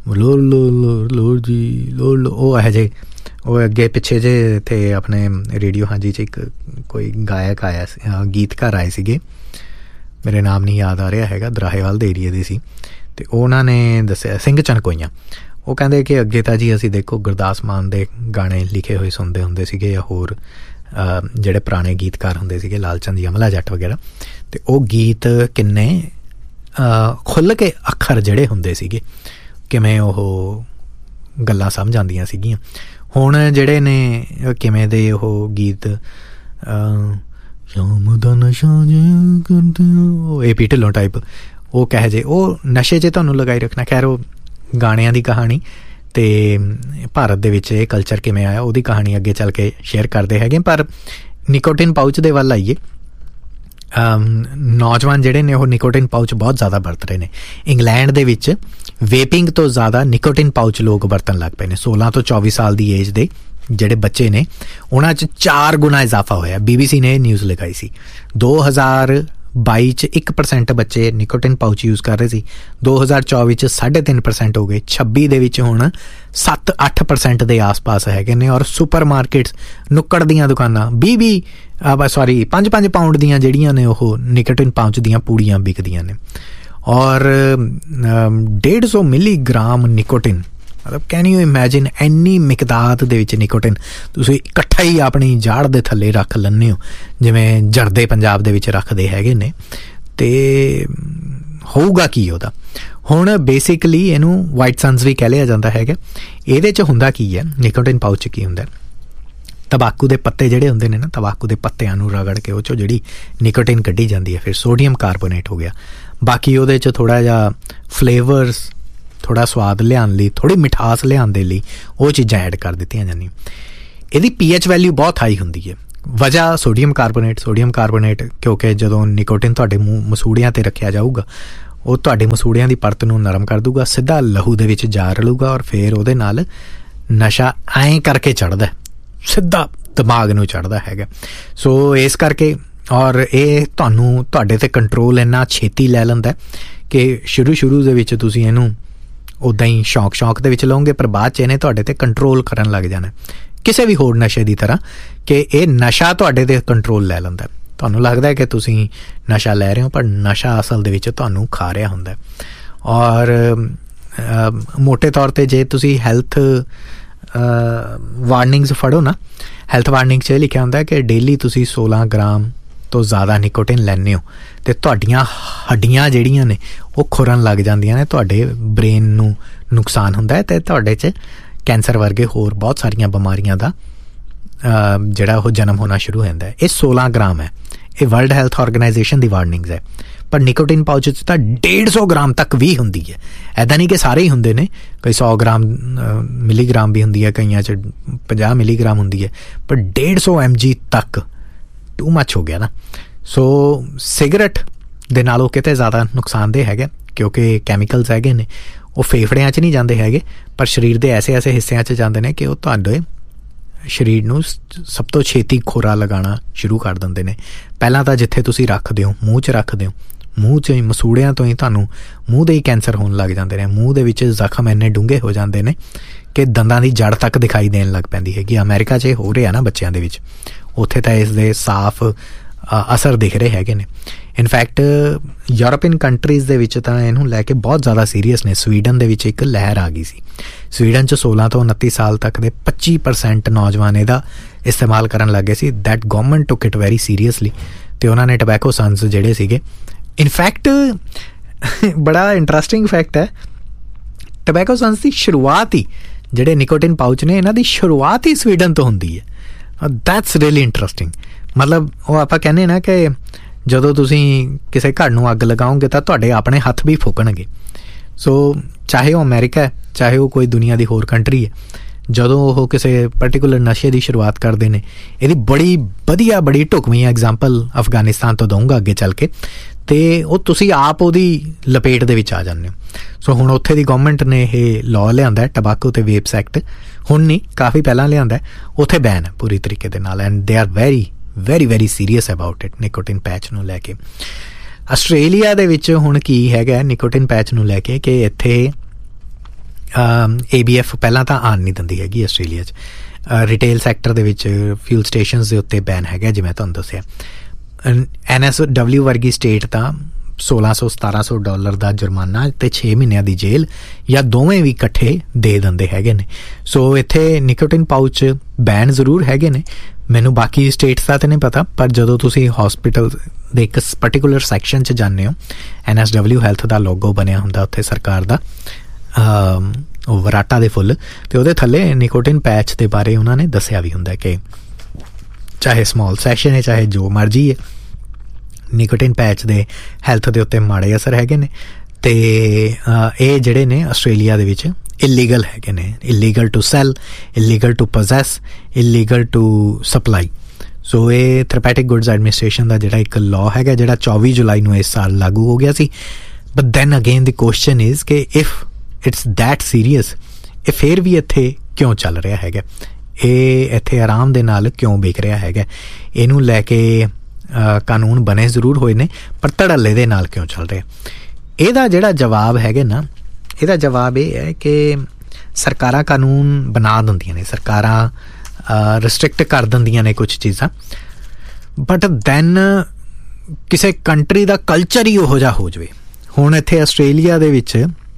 ਲੋਰ ਜੀ ਉਹ ਇਹੋ ਜਿਹੇ, ਉਹ ਅੱਗੇ ਪਿੱਛੇ ਜੇ ਇੱਥੇ ਆਪਣੇ ਰੇਡੀਓ ਹਾਂਜੀ 'ਚ ਇੱਕ ਕੋਈ ਗਾਇਕ ਆਇਆ ਸੀ, ਗੀਤਕਾਰ ਆਏ ਸੀਗੇ, ਮੇਰੇ ਨਾਮ ਨਹੀਂ ਯਾਦ ਆ ਰਿਹਾ ਹੈਗਾ, ਦਰਾਹੇਵਾਲ ਦੇ ਏਰੀਏ ਦੇ ਸੀ, ਅਤੇ ਉਹਨਾਂ ਨੇ ਦੱਸਿਆ, ਸਿੰਘ ਚਨਕੋਈਆਂ, ਉਹ ਕਹਿੰਦੇ ਕਿ ਅੱਗੇ ਤਾਂ ਜੀ ਅਸੀਂ ਦੇਖੋ ਗੁਰਦਾਸ ਮਾਨ ਦੇ ਗਾਣੇ ਲਿਖੇ ਹੋਏ ਸੁਣਦੇ ਹੁੰਦੇ ਸੀਗੇ, ਜਾਂ ਹੋਰ ਜਿਹੜੇ ਪੁਰਾਣੇ ਗੀਤਕਾਰ ਹੁੰਦੇ ਸੀਗੇ, ਲਾਲ ਚੰਦ ਯਮਲਾ ਜੱਟ ਵਗੈਰਾ, ਅਤੇ ਉਹ ਗੀਤ ਕਿੰਨੇ ਖੁੱਲ੍ਹ ਕੇ ਅੱਖਰ ਜਿਹੜੇ ਹੁੰਦੇ ਸੀਗੇ, ਕਿਵੇਂ ਉਹ ਗੱਲਾਂ ਸਮਝ ਆਉਂਦੀਆਂ ਸੀਗੀਆਂ। ਹੁਣ ਜਿਹੜੇ ਨੇ ਕਿਵੇਂ ਦੇ ਉਹ ਗੀਤ, ਸ਼ਾਮ ਦਾ ਨਸ਼ਾ ਕਰਦੇ ਉਹ AP ਢਿੱਲੋਂ ਟਾਈਪ, ਉਹ ਕਹੇ ਜੇ ਉਹ ਨਸ਼ੇ 'ਚ ਤੁਹਾਨੂੰ ਲਗਾਈ ਰੱਖਣਾ। ਖੈਰ ਉਹ ਗਾਣਿਆਂ ਦੀ ਕਹਾਣੀ ਅਤੇ ਭਾਰਤ ਦੇ ਵਿੱਚ ਇਹ ਕਲਚਰ ਕਿਵੇਂ ਆਇਆ ਉਹਦੀ ਕਹਾਣੀ ਅੱਗੇ ਚੱਲ ਕੇ ਸ਼ੇਅਰ ਕਰਦੇ ਹੈਗੇ। ਪਰ ਨਿਕੋਟਿਨ ਪਾਊਚ ਦੇ ਵੱਲ ਆਈਏ, ਨੌਜਵਾਨ ਜਿਹੜੇ ਨੇ ਉਹ ਨਿਕੋਟਿਨ ਪਾਊਚ ਬਹੁਤ ਜ਼ਿਆਦਾ ਵਰਤ ਰਹੇ ਨੇ। ਇੰਗਲੈਂਡ ਦੇ ਵਿੱਚ ਵੇਪਿੰਗ ਤੋਂ ਜ਼ਿਆਦਾ ਨਿਕੋਟਿਨ ਪਾਊਚ ਲੋਕ ਵਰਤਣ ਲੱਗ ਪਏ ਨੇ। 16 ਤੋਂ 24 ਸਾਲ ਦੀ ਏਜ ਦੇ ਜਿਹੜੇ ਬੱਚੇ ਨੇ ਉਹਨਾਂ 'ਚ 4 ਗੁਣਾ ਇਜ਼ਾਫਾ ਹੋਇਆ। BBC ਨੇ ਇਹ ਨਿਊਜ਼ ਲਗਾਈ ਸੀ। 2022 'ਚ 1% ਬੱਚੇ ਨਿਕੋਟਿਨ ਪਾਊਚ ਯੂਜ਼ ਕਰ ਰਹੇ ਸੀ, 2024 'ਚ 3.5% ਹੋ ਗਏ, 26 ਦੇ ਵਿੱਚ ਹੁਣ 7-8% ਦੇ ਆਸ-ਪਾਸ ਹੈਗੇ ਨੇ। ਔਰ ਸੁਪਰ ਮਾਰਕੀਟਸ, ਨੁੱਕੜ ਦੀਆਂ ਦੁਕਾਨਾਂ 5 ਪਾਊਂਡ ਦੀਆਂ ਜਿਹੜੀਆਂ ਨੇ ਉਹ ਨਿਕੋਟਿਨ ਪਾਊਚ ਦੀਆਂ ਪੂੜੀਆਂ ਵਿਕਦੀਆਂ ਨੇ। ਔਰ 150 ਮਿਲੀਗ੍ਰਾਮ ਨਿਕੋਟਿਨ, ਮਤਲਬ ਕੈਨ ਯੂ ਇਮੈਜਿਨ ਇੰਨੀ ਮਿਕਦਾਰ ਦੇ ਵਿੱਚ ਨਿਕੋਟਿਨ ਤੁਸੀਂ ਇਕੱਠਾ ਹੀ ਆਪਣੀ ਜਾੜ ਦੇ ਥੱਲੇ ਰੱਖ ਲੈਂਦੇ ਹੋ, ਜਿਵੇਂ ਜਰਦੇ ਪੰਜਾਬ ਦੇ ਵਿੱਚ ਰੱਖਦੇ ਹੈਗੇ ਨੇ। ਅਤੇ ਹੋਊਗਾ ਕੀ ਉਹਦਾ? ਹੁਣ ਬੇਸਿਕਲੀ ਇਹਨੂੰ ਵਾਈਟ ਸਨਸ ਵੀ ਕਹਿ ਲਿਆ ਜਾਂਦਾ ਹੈਗਾ। ਇਹਦੇ 'ਚ ਹੁੰਦਾ ਕੀ ਹੈ, ਨਿਕੋਟਿਨ ਪਾਊਚ 'ਚ ਕੀ ਹੁੰਦਾ, ਤੰਬਾਕੂ ਦੇ ਪੱਤੇ ਜਿਹੜੇ ਹੁੰਦੇ ਨੇ ਨਾ, ਤੰਬਾਕੂ ਦੇ ਪੱਤਿਆਂ ਨੂੰ ਰਗੜ ਕੇ ਉਹ 'ਚੋਂ ਜਿਹੜੀ ਨਿਕੋਟਿਨ ਕੱਢੀ ਜਾਂਦੀ ਹੈ, ਫਿਰ ਸੋਡੀਅਮ ਕਾਰਬੋਨੇਟ ਹੋ ਗਿਆ। ਬਾਕੀ ਉਹਦੇ 'ਚ ਥੋੜ੍ਹਾ ਜਿਹਾ ਫਲੇਵਰਸ, ਥੋੜ੍ਹਾ ਸਵਾਦ ਲਿਆਉਣ ਲਈ, ਥੋੜ੍ਹੀ ਮਿਠਾਸ ਲਿਆਉਣ ਦੇ ਲਈ ਉਹ ਚੀਜ਼ਾਂ ਐਡ ਕਰ ਦਿੱਤੀਆਂ ਜਾਂਦੀਆਂ। ਇਹਦੀ pH ਵੈਲਿਊ ਬਹੁਤ ਹਾਈ ਹੁੰਦੀ ਹੈ। ਵਜ੍ਹਾ ਸੋਡੀਅਮ ਕਾਰਬੋਨੇਟ ਕਿਉਂਕਿ ਜਦੋਂ ਨਿਕੋਟਿਨ ਤੁਹਾਡੇ ਮਸੂੜਿਆਂ 'ਤੇ ਰੱਖਿਆ ਜਾਊਗਾ ਉਹ ਤੁਹਾਡੇ ਮਸੂੜਿਆਂ ਦੀ ਪਰਤ ਨੂੰ ਨਰਮ ਕਰ ਦੂਗਾ, ਸਿੱਧਾ ਲਹੂ ਦੇ ਵਿੱਚ ਜਾ ਰਲੂਗਾ ਔਰ ਫਿਰ ਉਹਦੇ ਨਾਲ ਨਸ਼ਾ ਐਂ ਕਰਕੇ ਚੜ੍ਹਦਾ, ਸਿੱਧਾ ਦਿਮਾਗ ਨੂੰ ਚੜ੍ਹਦਾ ਹੈਗਾ। ਸੋ ਇਸ ਕਰਕੇ ਔਰ ਇਹ ਤੁਹਾਡੇ 'ਤੇ ਕੰਟਰੋਲ ਇੰਨਾ ਛੇਤੀ ਲੈ ਲੈਂਦਾ ਕਿ ਸ਼ੁਰੂ ਦੇ ਵਿੱਚ ਤੁਸੀਂ ਇਹਨੂੰ ਉੱਦਾਂ ਹੀ ਸ਼ੌਕ ਦੇ ਵਿੱਚ ਲਓਗੇ, ਪਰ ਬਾਅਦ 'ਚ ਇਹਨੇ ਤੁਹਾਡੇ 'ਤੇ ਕੰਟਰੋਲ ਕਰਨ ਲੱਗ ਜਾਣਾ, ਕਿਸੇ ਵੀ ਹੋਰ ਨਸ਼ੇ ਦੀ ਤਰ੍ਹਾਂ ਕਿ ਇਹ ਨਸ਼ਾ ਤੁਹਾਡੇ 'ਤੇ ਕੰਟਰੋਲ ਲੈ ਲੈਂਦਾ। ਤੁਹਾਨੂੰ ਲੱਗਦਾ ਕਿ ਤੁਸੀਂ ਨਸ਼ਾ ਲੈ ਰਹੇ ਹੋ, ਪਰ ਨਸ਼ਾ ਅਸਲ ਦੇ ਵਿੱਚ ਤੁਹਾਨੂੰ ਖਾ ਰਿਹਾ ਹੁੰਦਾ। ਔਰ ਮੋਟੇ ਤੌਰ 'ਤੇ ਜੇ ਤੁਸੀਂ ਹੈਲਥ ਵਾਰਨਿੰਗਸ ਫੜੋ ਨਾ, ਹੈਲਥ ਵਾਰਨਿੰਗ 'ਚ ਇਹ ਲਿਖਿਆ ਹੁੰਦਾ ਕਿ ਡੇਲੀ ਤੁਸੀਂ 16 ਗ੍ਰਾਮ ਤੋਂ ਜ਼ਿਆਦਾ ਨਿਕੋਟਿਨ ਲੈਂਦੇ ਹੋ ਅਤੇ ਤੁਹਾਡੀਆਂ ਹੱਡੀਆਂ ਜਿਹੜੀਆਂ ਨੇ ਉਹ ਖੁਰਨ ਲੱਗ ਜਾਂਦੀਆਂ ਨੇ, ਤੁਹਾਡੇ ਬ੍ਰੇਨ ਨੂੰ ਨੁਕਸਾਨ ਹੁੰਦਾ ਹੈ ਅਤੇ ਤੁਹਾਡੇ 'ਚ ਕੈਂਸਰ ਵਰਗੇ ਹੋਰ ਬਹੁਤ ਸਾਰੀਆਂ ਬਿਮਾਰੀਆਂ ਦਾ ਜਿਹੜਾ ਉਹ ਜਨਮ ਹੋਣਾ ਸ਼ੁਰੂ ਹੋ ਜਾਂਦਾ ਹੈ। ਇਹ 16 ਗ੍ਰਾਮ ਹੈ, ਇਹ ਵਰਲਡ ਹੈਲਥ ਆਰਗੇਨਾਈਜੇਸ਼ਨ ਦੀ ਵਾਰਨਿੰਗਸ ਹੈ। ਪਰ ਨਿਕੋਟਿਨ ਪਾਊਚ 'ਚ ਤਾਂ 150 ਗ੍ਰਾਮ ਤੱਕ ਵੀ ਹੁੰਦੀ ਹੈ। ਇੱਦਾਂ ਨਹੀਂ ਕਿ ਸਾਰੇ ਹੀ ਹੁੰਦੇ ਨੇ, ਕਈ 100 ਗ੍ਰਾਮ ਮਿਲੀਗ੍ਰਾਮ ਵੀ ਹੁੰਦੀ ਹੈ, ਕਈਆਂ 'ਚ 50 ਮਿਲੀਗ੍ਰਾਮ ਹੁੰਦੀ ਹੈ, ਪਰ 150 mg ਤੱਕ ਟੂ ਮੱਚ ਹੋ ਗਿਆ ਨਾ। ਸੋ ਸਿਗਰਟ ਦੇ ਨਾਲੋਂ ਕਿਤੇ ਜ਼ਿਆਦਾ ਨੁਕਸਾਨਦੇਹ ਹੈਗਾ ਕਿਉਂਕਿ ਕੈਮੀਕਲਸ ਹੈਗੇ ਨੇ, ਉਹ ਫੇਫੜਿਆਂ 'ਚ ਨਹੀਂ ਜਾਂਦੇ ਹੈਗੇ, ਪਰ ਸਰੀਰ ਦੇ ਐਸੇ ਹਿੱਸਿਆਂ 'ਚ ਜਾਂਦੇ ਨੇ ਕਿ ਉਹ ਤੁਹਾਡੇ ਸਰੀਰ ਨੂੰ ਸਭ ਤੋਂ ਛੇਤੀ ਖੋਰਾ ਲਗਾਉਣਾ ਸ਼ੁਰੂ ਕਰ ਦਿੰਦੇ ਨੇ। ਪਹਿਲਾਂ ਤਾਂ ਜਿੱਥੇ ਤੁਸੀਂ ਰੱਖਦੇ ਹੋ, ਮੂੰਹ 'ਚ ਰੱਖਦੇ ਹੋ, ਮੂੰਹ 'ਚ ਹੀ ਮਸੂੜਿਆਂ ਤੋਂ ਹੀ ਤੁਹਾਨੂੰ ਮੂੰਹ ਦੇ ਹੀ ਕੈਂਸਰ ਹੋਣ ਲੱਗ ਜਾਂਦੇ ਨੇ। ਮੂੰਹ ਦੇ ਵਿੱਚ ਜ਼ਖਮ ਇੰਨੇ ਡੂੰਘੇ ਹੋ ਜਾਂਦੇ ਨੇ ਕਿ ਦੰਦਾਂ ਦੀ ਜੜ ਤੱਕ ਦਿਖਾਈ ਦੇਣ ਲੱਗ ਪੈਂਦੀ ਹੈਗੀ। ਅਮਰੀਕਾ 'ਚ ਇਹ ਹੋ ਰਿਹਾ ਨਾ ਬੱਚਿਆਂ ਦੇ ਵਿੱਚ, ਉੱਥੇ ਤਾਂ ਇਸ ਦੇ ਸਾਫ਼ ਅਸਰ ਦਿਖ ਰਹੇ ਹੈਗੇ ਨੇ। ਇਨਫੈਕਟ ਯੂਰਪੀਅਨ ਕੰਟਰੀਜ਼ ਦੇ ਵਿੱਚ ਤਾਂ ਇਹਨੂੰ ਲੈ ਕੇ ਬਹੁਤ ਜ਼ਿਆਦਾ ਸੀਰੀਅਸ ਨੇ। ਸਵੀਡਨ ਦੇ ਵਿੱਚ ਇੱਕ ਲਹਿਰ ਆ ਗਈ ਸੀ। ਸਵੀਡਨ 'ਚ 16 ਤੋਂ 29 ਸਾਲ ਤੱਕ ਦੇ 25% ਨੌਜਵਾਨ ਇਹਦਾ ਇਸਤੇਮਾਲ ਕਰਨ ਲੱਗ ਗਏ ਸੀ। ਦੈਟ ਗਵਰਨਮੈਂਟ ਟੁੱਕ ਇਟ ਵੈਰੀ ਸੀਰੀਅਸਲੀ ਅਤੇ ਉਹਨਾਂ ਨੇ ਟਬੈਕੋ ਸਨਸ ਜਿਹੜੇ ਸੀਗੇ, ਇਨਫੈਕਟ ਬੜਾ ਇੰਟਰਸਟਿੰਗ ਫੈਕਟ ਹੈ, ਟਬੈਕੋ ਸਨਸ ਦੀ ਸ਼ੁਰੂਆਤ ਹੀ ਜਿਹੜੇ ਨਿਕੋਟਿਨ ਪਾਊਚ ਨੇ ਇਹਨਾਂ ਦੀ ਸ਼ੁਰੂਆਤ ਹੀ ਸਵੀਡਨ ਤੋਂ ਹੁੰਦੀ ਹੈ। That's really interesting. ਮਤਲਬ ਉਹ ਆਪਾਂ ਕਹਿੰਦੇ ਨਾ ਕਿ ਜਦੋਂ ਤੁਸੀਂ ਕਿਸੇ ਘਰ ਨੂੰ ਅੱਗ ਲਗਾਓਗੇ ਤਾਂ ਤੁਹਾਡੇ ਆਪਣੇ ਹੱਥ ਵੀ ਫੂਕਣਗੇ। ਸੋ ਚਾਹੇ ਉਹ ਅਮਰੀਕਾ ਹੈ, ਚਾਹੇ ਉਹ ਕੋਈ ਦੁਨੀਆ ਦੀ ਹੋਰ ਕੰਟਰੀ ਹੈ, ਜਦੋਂ ਉਹ ਕਿਸੇ ਪਰਟੀਕੂਲਰ ਨਸ਼ੇ ਦੀ ਸ਼ੁਰੂਆਤ ਕਰਦੇ ਨੇ, ਇਹਦੀ ਬੜੀ ਢੁਕਵੀਂ ਐਗਜ਼ਾਮਪਲ ਅਫਗਾਨਿਸਤਾਨ ਤੋਂ ਦਊਂਗਾ ਅੱਗੇ ਚੱਲ ਕੇ, ਅਤੇ ਉਹ ਤੁਸੀਂ ਆਪ ਉਹਦੀ ਲਪੇਟ ਦੇ ਵਿੱਚ ਆ ਜਾਂਦੇ ਹੋ। ਸੋ ਹੁਣ ਉੱਥੇ ਦੀ ਗਵਰਨਮੈਂਟ ਨੇ ਇਹ ਲਾਅ ਲਿਆਂਦਾ, ਟਬਾਕੋ ਅਤੇ ਵੇਪਸ ਐਕਟ, ਹੁਣ ਨਹੀਂ ਕਾਫੀ ਪਹਿਲਾਂ ਲਿਆਂਦਾ, ਉੱਥੇ ਬੈਨ ਹੈ ਪੂਰੀ ਤਰੀਕੇ ਦੇ ਨਾਲ, and they are very serious about it nicotine patch ਨੂੰ ਲੈ ਕੇ। ਆਸਟ੍ਰੇਲੀਆ ਦੇ ਵਿੱਚ ਹੁਣ ਕੀ ਹੈਗਾ ਨਿਕੋਟਿਨ ਪੈਚ ਨੂੰ ਲੈ ਕੇ ਕਿ ਇੱਥੇ ABF ਪਹਿਲਾਂ ਤਾਂ ਆਉਣ ਨਹੀਂ ਦਿੰਦੀ ਹੈਗੀ ਆਸਟ੍ਰੇਲੀਆ 'ਚ। ਰਿਟੇਲ ਸੈਕਟਰ ਦੇ ਵਿੱਚ ਫਿਊਲ ਸਟੇਸ਼ਨਸ ਦੇ ਉੱਤੇ ਬੈਨ ਹੈਗਾ, ਜਿਵੇਂ ਤੁਹਾਨੂੰ ਦੱਸਿਆ। NSW ਵਰਗੀ ਸਟੇਟ ਤਾਂ $1,600-1,700 ਦਾ ਜੁਰਮਾਨਾ ਅਤੇ 6 ਮਹੀਨਿਆਂ ਦੀ ਜੇਲ੍ਹ ਜਾਂ ਦੋਵੇਂ ਵੀ ਇਕੱਠੇ ਦੇ ਦਿੰਦੇ ਹੈਗੇ ਨੇ। ਸੋ ਇੱਥੇ ਨਿਕੋਟਿਨ ਪਾਊਚ ਬੈਨ ਜ਼ਰੂਰ ਹੈਗੇ ਨੇ, ਮੈਨੂੰ ਬਾਕੀ ਸਟੇਟਸ ਦਾ ਤਾਂ ਨਹੀਂ ਪਤਾ, ਪਰ ਜਦੋਂ ਤੁਸੀਂ ਹੌਸਪੀਟਲ ਦੇ ਇੱਕ ਪਰਟੀਕੂਲਰ ਸੈਕਸ਼ਨ 'ਚ ਜਾਂਦੇ ਹੋ, NSW ਹੈਲਥ ਦਾ ਲੋਗੋ ਬਣਿਆ ਹੁੰਦਾ ਉੱਥੇ ਸਰਕਾਰ ਦਾ, ਉਹ ਵਰਾਟਾ ਦੇ ਫੁੱਲ, ਅਤੇ ਉਹਦੇ ਥੱਲੇ ਨਿਕੋਟਿਨ ਪੈਚ ਦੇ ਬਾਰੇ ਉਹਨਾਂ ਨੇ ਦੱਸਿਆ ਵੀ ਹੁੰਦਾ ਕਿ ਚਾਹੇ ਸਮੌਲ ਸੈਕਸ਼ਨ ਹੈ, ਚਾਹੇ ਜੋ ਮਰਜ਼ੀ ਹੈ, ਨਿਕੋਟਿਨ ਪੈਚ ਦੇ ਹੈਲਥ ਦੇ ਉੱਤੇ ਮਾੜੇ ਅਸਰ ਹੈਗੇ ਨੇ। ਅਤੇ ਇਹ ਜਿਹੜੇ ਨੇ ਆਸਟ੍ਰੇਲੀਆ ਦੇ ਵਿੱਚ ਇਲੀਗਲ ਹੈਗੇ ਨੇ, illegal to cell, illegal to possess, illegal to supply. ਸੋ ਇਹ ਥੈਰੇਪੈਟਿਕ ਗੁੱਡਸ ਐਡਮਿਨਿਸਟ੍ਰੇਸ਼ਨ ਦਾ ਜਿਹੜਾ ਇੱਕ ਲਾਅ ਹੈਗਾ, ਜਿਹੜਾ 24 ਜੁਲਾਈ ਨੂੰ ਇਸ ਸਾਲ ਲਾਗੂ ਹੋ ਗਿਆ ਸੀ। But then again the question is ਕਿ ਇਫ ਇਟਸ ਦੈਟ ਸੀਰੀਅਸ, ਇਹ ਫਿਰ ਵੀ ਇੱਥੇ ਕਿਉਂ ਚੱਲ ਰਿਹਾ ਹੈਗਾ, ਇਹ ਇੱਥੇ ਆਰਾਮ ਦੇ ਨਾਲ ਕਿਉਂ ਵਿਕ ਰਿਹਾ ਹੈਗਾ? ਇਹਨੂੰ ਲੈ ਕੇ ਕਾਨੂੰਨ ਬਣੇ ਜ਼ਰੂਰ ਹੋਏ ਨੇ, ਪਰ ਧੜੱਲੇ ਦੇ ਨਾਲ ਕਿਉਂ ਚੱਲ ਰਿਹਾ? ਇਹਦਾ ਜਿਹੜਾ ਜਵਾਬ ਹੈਗਾ ਨਾ, ਇਹਦਾ ਜਵਾਬ ਇਹ ਹੈ ਕਿ ਸਰਕਾਰਾਂ ਕਾਨੂੰਨ ਬਣਾ ਦਿੰਦੀਆਂ ਨੇ, ਸਰਕਾਰਾਂ ਰਿਸਟ੍ਰਿਕਟ ਕਰ ਦਿੰਦੀਆਂ ਨੇ ਕੁਛ ਚੀਜ਼ਾਂ, ਬਟ ਦੈਨ ਕਿਸੇ ਕੰਟਰੀ ਦਾ ਕਲਚਰ ਹੀ ਉਹੋ ਜਿਹਾ ਹੋ ਜਾਵੇ। ਹੁਣ ਇੱਥੇ ਆਸਟ੍ਰੇਲੀਆ ਦੇ ਵਿੱਚ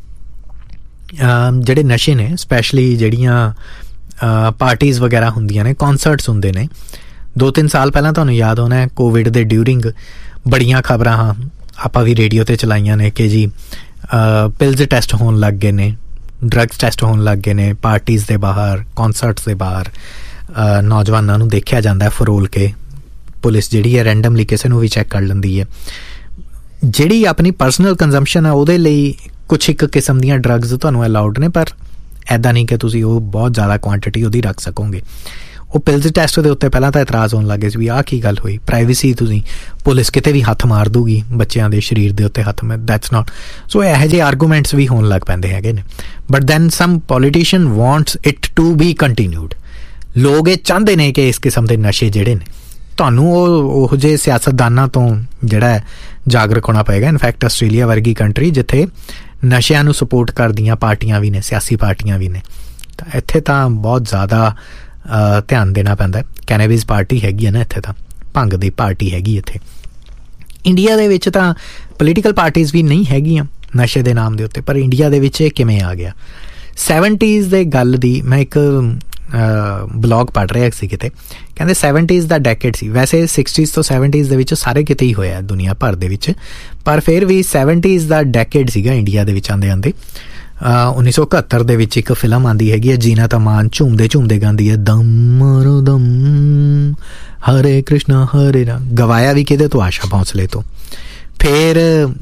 ਜਿਹੜੇ ਨਸ਼ੇ ਨੇ, ਸਪੈਸ਼ਲੀ ਜਿਹੜੀਆਂ ਪਾਰਟੀਜ਼ ਵਗੈਰਾ ਹੁੰਦੀਆਂ ਨੇ, ਕੌਨਸਰਟਸ ਹੁੰਦੇ ਨੇ, 2-3 ਸਾਲ ਪਹਿਲਾਂ ਤੁਹਾਨੂੰ ਯਾਦ ਹੋਣਾ ਕੋਵਿਡ ਦੇ ਡਿਊਰਿੰਗ ਬੜੀਆਂ ਖਬਰਾਂ ਆਪਾਂ ਵੀ ਰੇਡੀਓ 'ਤੇ ਚਲਾਈਆਂ ਨੇ ਕਿ ਜੀ ਪਿਲਜ਼ ਟੈਸਟ ਹੋਣ ਲੱਗ ਗਏ ਨੇ, ਡਰੱਗਸ ਟੈਸਟ ਹੋਣ ਲੱਗ ਗਏ ਨੇ, ਪਾਰਟੀਜ਼ ਦੇ ਬਾਹਰ, ਕੌਨਸਰਟਸ ਦੇ ਬਾਹਰ ਨੌਜਵਾਨਾਂ ਨੂੰ ਦੇਖਿਆ ਜਾਂਦਾ ਫਰੋਲ ਕੇ। ਪੁਲਿਸ ਜਿਹੜੀ ਹੈ ਰੈਂਡਮਲੀ ਕਿਸੇ ਨੂੰ ਵੀ ਚੈੱਕ ਕਰ ਲੈਂਦੀ ਹੈ। ਜਿਹੜੀ ਆਪਣੀ ਪਰਸਨਲ ਕੰਜ਼ੰਪਸ਼ਨ ਹੈ ਉਹਦੇ ਲਈ ਕੁਛ ਇੱਕ ਕਿਸਮ ਦੀਆਂ ਡਰੱਗਸ ਤੁਹਾਨੂੰ ਅਲਾਊਡ ਨੇ, ਪਰ ਇੱਦਾਂ ਨਹੀਂ ਕਿ ਤੁਸੀਂ ਉਹ ਬਹੁਤ ਜ਼ਿਆਦਾ ਕੁਆਂਟਿਟੀ ਉਹਦੀ ਰੱਖ ਸਕੋਗੇ। ਉਹ ਪਿਲਸ ਟੈਸਟ ਦੇ ਉੱਤੇ ਪਹਿਲਾਂ ਤਾਂ ਇਤਰਾਜ਼ ਹੋਣ ਲੱਗੇ ਸੀ ਵੀ ਆਹ ਕੀ ਗੱਲ ਹੋਈ, ਪ੍ਰਾਈਵੇਸੀ, ਤੁਸੀਂ ਪੁਲਿਸ ਕਿਤੇ ਵੀ ਹੱਥ ਮਾਰ ਦੂਗੀ ਬੱਚਿਆਂ ਦੇ ਸਰੀਰ ਦੇ ਉੱਤੇ ਹੱਥ ਮਾਰ, ਦੈਟਸ ਨਾਟ ਸੋ। ਇਹੋ ਜਿਹੇ ਆਰਗੂਮੈਂਟਸ ਵੀ ਹੋਣ ਲੱਗ ਪੈਂਦੇ ਹੈਗੇ ਨੇ। But then sum politician wants it to be continued. ਲੋਕ ਇਹ ਚਾਹੁੰਦੇ ਨੇ ਕਿ ਇਸ ਕਿਸਮ ਦੇ ਨਸ਼ੇ ਜਿਹੜੇ ਨੇ, ਤੁਹਾਨੂੰ ਉਹ ਜਿਹੇ ਸਿਆਸਤਦਾਨਾਂ ਤੋਂ ਜਿਹੜਾ ਜਾਗਰੂਕ ਹੋਣਾ ਪਏਗਾ। ਇਨਫੈਕਟ ਆਸਟ੍ਰੇਲੀਆ ਵਰਗੀ ਕੰਟਰੀ ਜਿੱਥੇ ਨਸ਼ਿਆਂ ਨੂੰ ਸਪੋਰਟ ਕਰਦੀਆਂ ਪਾਰਟੀਆਂ ਵੀ ਨੇ, ਸਿਆਸੀ ਪਾਰਟੀਆਂ ਵੀ ਨੇ, ਤਾਂ ਇੱਥੇ ਤਾਂ ਬਹੁਤ ਜ਼ਿਆਦਾ ਧਿਆਨ ਦੇਣਾ ਪੈਂਦਾ। ਕੈਨੇਬਿਸ ਪਾਰਟੀ ਹੈਗੀ ਹੈ ਨਾ ਇੱਥੇ, ਤਾਂ ਭੰਗ ਦੀ ਪਾਰਟੀ ਹੈਗੀ ਇੱਥੇ। ਇੰਡੀਆ ਦੇ ਵਿੱਚ ਤਾਂ ਪੋਲੀਟੀਕਲ ਪਾਰਟੀਜ਼ ਵੀ ਨਹੀਂ ਹੈਗੀਆਂ ਨਸ਼ੇ ਦੇ ਨਾਮ ਦੇ ਉੱਤੇ, ਪਰ ਇੰਡੀਆ ਦੇ ਵਿੱਚ ਇਹ ਕਿਵੇਂ ਆ ਗਿਆ? 70s ਦੇ ਗੱਲ ਦੀ ਮੈਂ ਇੱਕ ਬਲੌਗ ਪੜ੍ਹ ਰਿਹਾ ਸੀ ਕਿਤੇ, ਕਹਿੰਦੇ 70s ਦਾ ਡੈਕੇਡ ਸੀ। ਵੈਸੇ 60s ਤੋਂ 70s ਦੇ ਵਿੱਚ ਸਾਰੇ ਕਿਤੇ ਹੀ ਹੋਇਆ ਦੁਨੀਆ ਭਰ ਦੇ ਵਿੱਚ, ਪਰ ਫਿਰ ਵੀ 70s ਦਾ ਡੈਕੇਡ ਸੀਗਾ ਇੰਡੀਆ ਦੇ ਵਿੱਚ ਆਉਂਦੇ ਆਉਂਦੇ। 1971 ਦੇ ਵਿੱਚ ਇੱਕ ਫਿਲਮ ਆਉਂਦੀ ਹੈਗੀ ਹੈ, ਜੀਨਤ ਅਮਾਨ ਝੂਮਦੇ ਝੂਮਦੇ ਗਾਉਂਦੀ ਹੈ ਦਮ ਮਾਰੋ ਦਮ ਹਰੇ ਕ੍ਰਿਸ਼ਨਾ ਹਰੇ ਰਾਮ, ਗਵਾਇਆ ਵੀ ਕਿਹਦੇ ਤੋਂ? ਆਸ਼ਾ ਭੋਂਸਲੇ ਤੋਂ। ਫਿਰ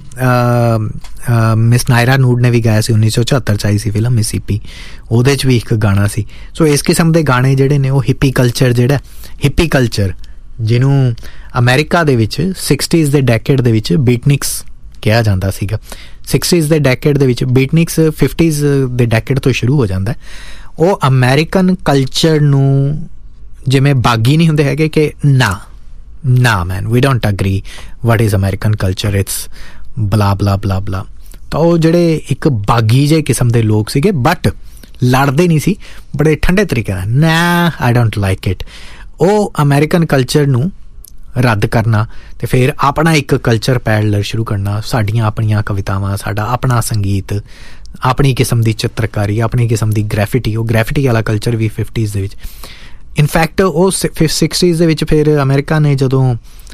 ਮਿਸ ਨਾਇਰਾ ਨੂਡ ਨੇ ਵੀ ਗਾਇਆ ਸੀ, 1974 'ਚ ਆਈ ਸੀ ਫਿਲਮ ਮਿਸੀਪੀ, ਉਹਦੇ 'ਚ ਵੀ ਇੱਕ ਗਾਣਾ ਸੀ। ਸੋ ਇਸ ਕਿਸਮ ਦੇ ਗਾਣੇ ਜਿਹੜੇ ਨੇ ਉਹ ਹਿੱਪੀ ਕਲਚਰ, ਜਿਹੜਾ ਹਿੱਪੀ ਕਲਚਰ ਜਿਹਨੂੰ ਅਮਰੀਕਾ ਦੇ ਵਿੱਚ 60s ਦੇ ਡੈਕੇਡ ਦੇ ਵਿੱਚ ਬੀਟਨਿਕਸ ਕਿਹਾ ਜਾਂਦਾ ਸੀਗਾ। 60s ਦੇ ਡੈਕੇਡ ਦੇ ਵਿੱਚ ਬੀਟਨਿਕਸ 50s ਦੇ ਡੈਕੇਡ ਤੋਂ ਸ਼ੁਰੂ ਹੋ ਜਾਂਦਾ। ਉਹ ਅਮਰੀਕਨ ਕਲਚਰ ਨੂੰ ਜਿਵੇਂ ਬਾਗੀ ਨਹੀਂ ਹੁੰਦੇ ਹੈਗੇ ਕਿ ਨਾ ਮੈਨ ਵੀ don't agree what is American culture, it's ਬਲਾ ਬਲਾ ਬਲਾ ਬਲਾ। ਤਾਂ ਉਹ ਜਿਹੜੇ ਇੱਕ ਬਾਗੀ ਜਿਹੇ ਕਿਸਮ ਦੇ ਲੋਕ ਸੀਗੇ, ਬਟ ਲੜਦੇ ਨਹੀਂ ਸੀ, ਬੜੇ ਠੰਡੇ ਤਰੀਕੇ ਨਾਲ, ਨਾ ਆਈ ਡੋਂਟ ਲਾਈਕ ਇਟ। ਉਹ ਅਮਰੀਕਨ ਕਲਚਰ ਨੂੰ ਰੱਦ ਕਰਨਾ ਤੇ ਫਿਰ ਆਪਣਾ ਇੱਕ ਕਲਚਰ ਪੈਰਲਰ ਸ਼ੁਰੂ ਕਰਨਾ, ਸਾਡੀਆਂ ਆਪਣੀਆਂ ਕਵਿਤਾਵਾਂ, ਸਾਡਾ ਆਪਣਾ ਸੰਗੀਤ, ਆਪਣੀ ਕਿਸਮ ਦੀ ਚਿੱਤਰਕਾਰੀ, ਆਪਣੀ ਕਿਸਮ ਦੀ ਗ੍ਰੈਫਿਟੀ। ਉਹ ਗ੍ਰੈਫਿਟੀ ਵਾਲਾ ਕਲਚਰ ਵੀ 50s ਦੇ ਵਿੱਚ। ਇਨਫੈਕਟ ਉਹ 60s ਦੇ ਵਿੱਚ ਫਿਰ ਅਮਰੀਕਾ ਨੇ ਜਦੋਂ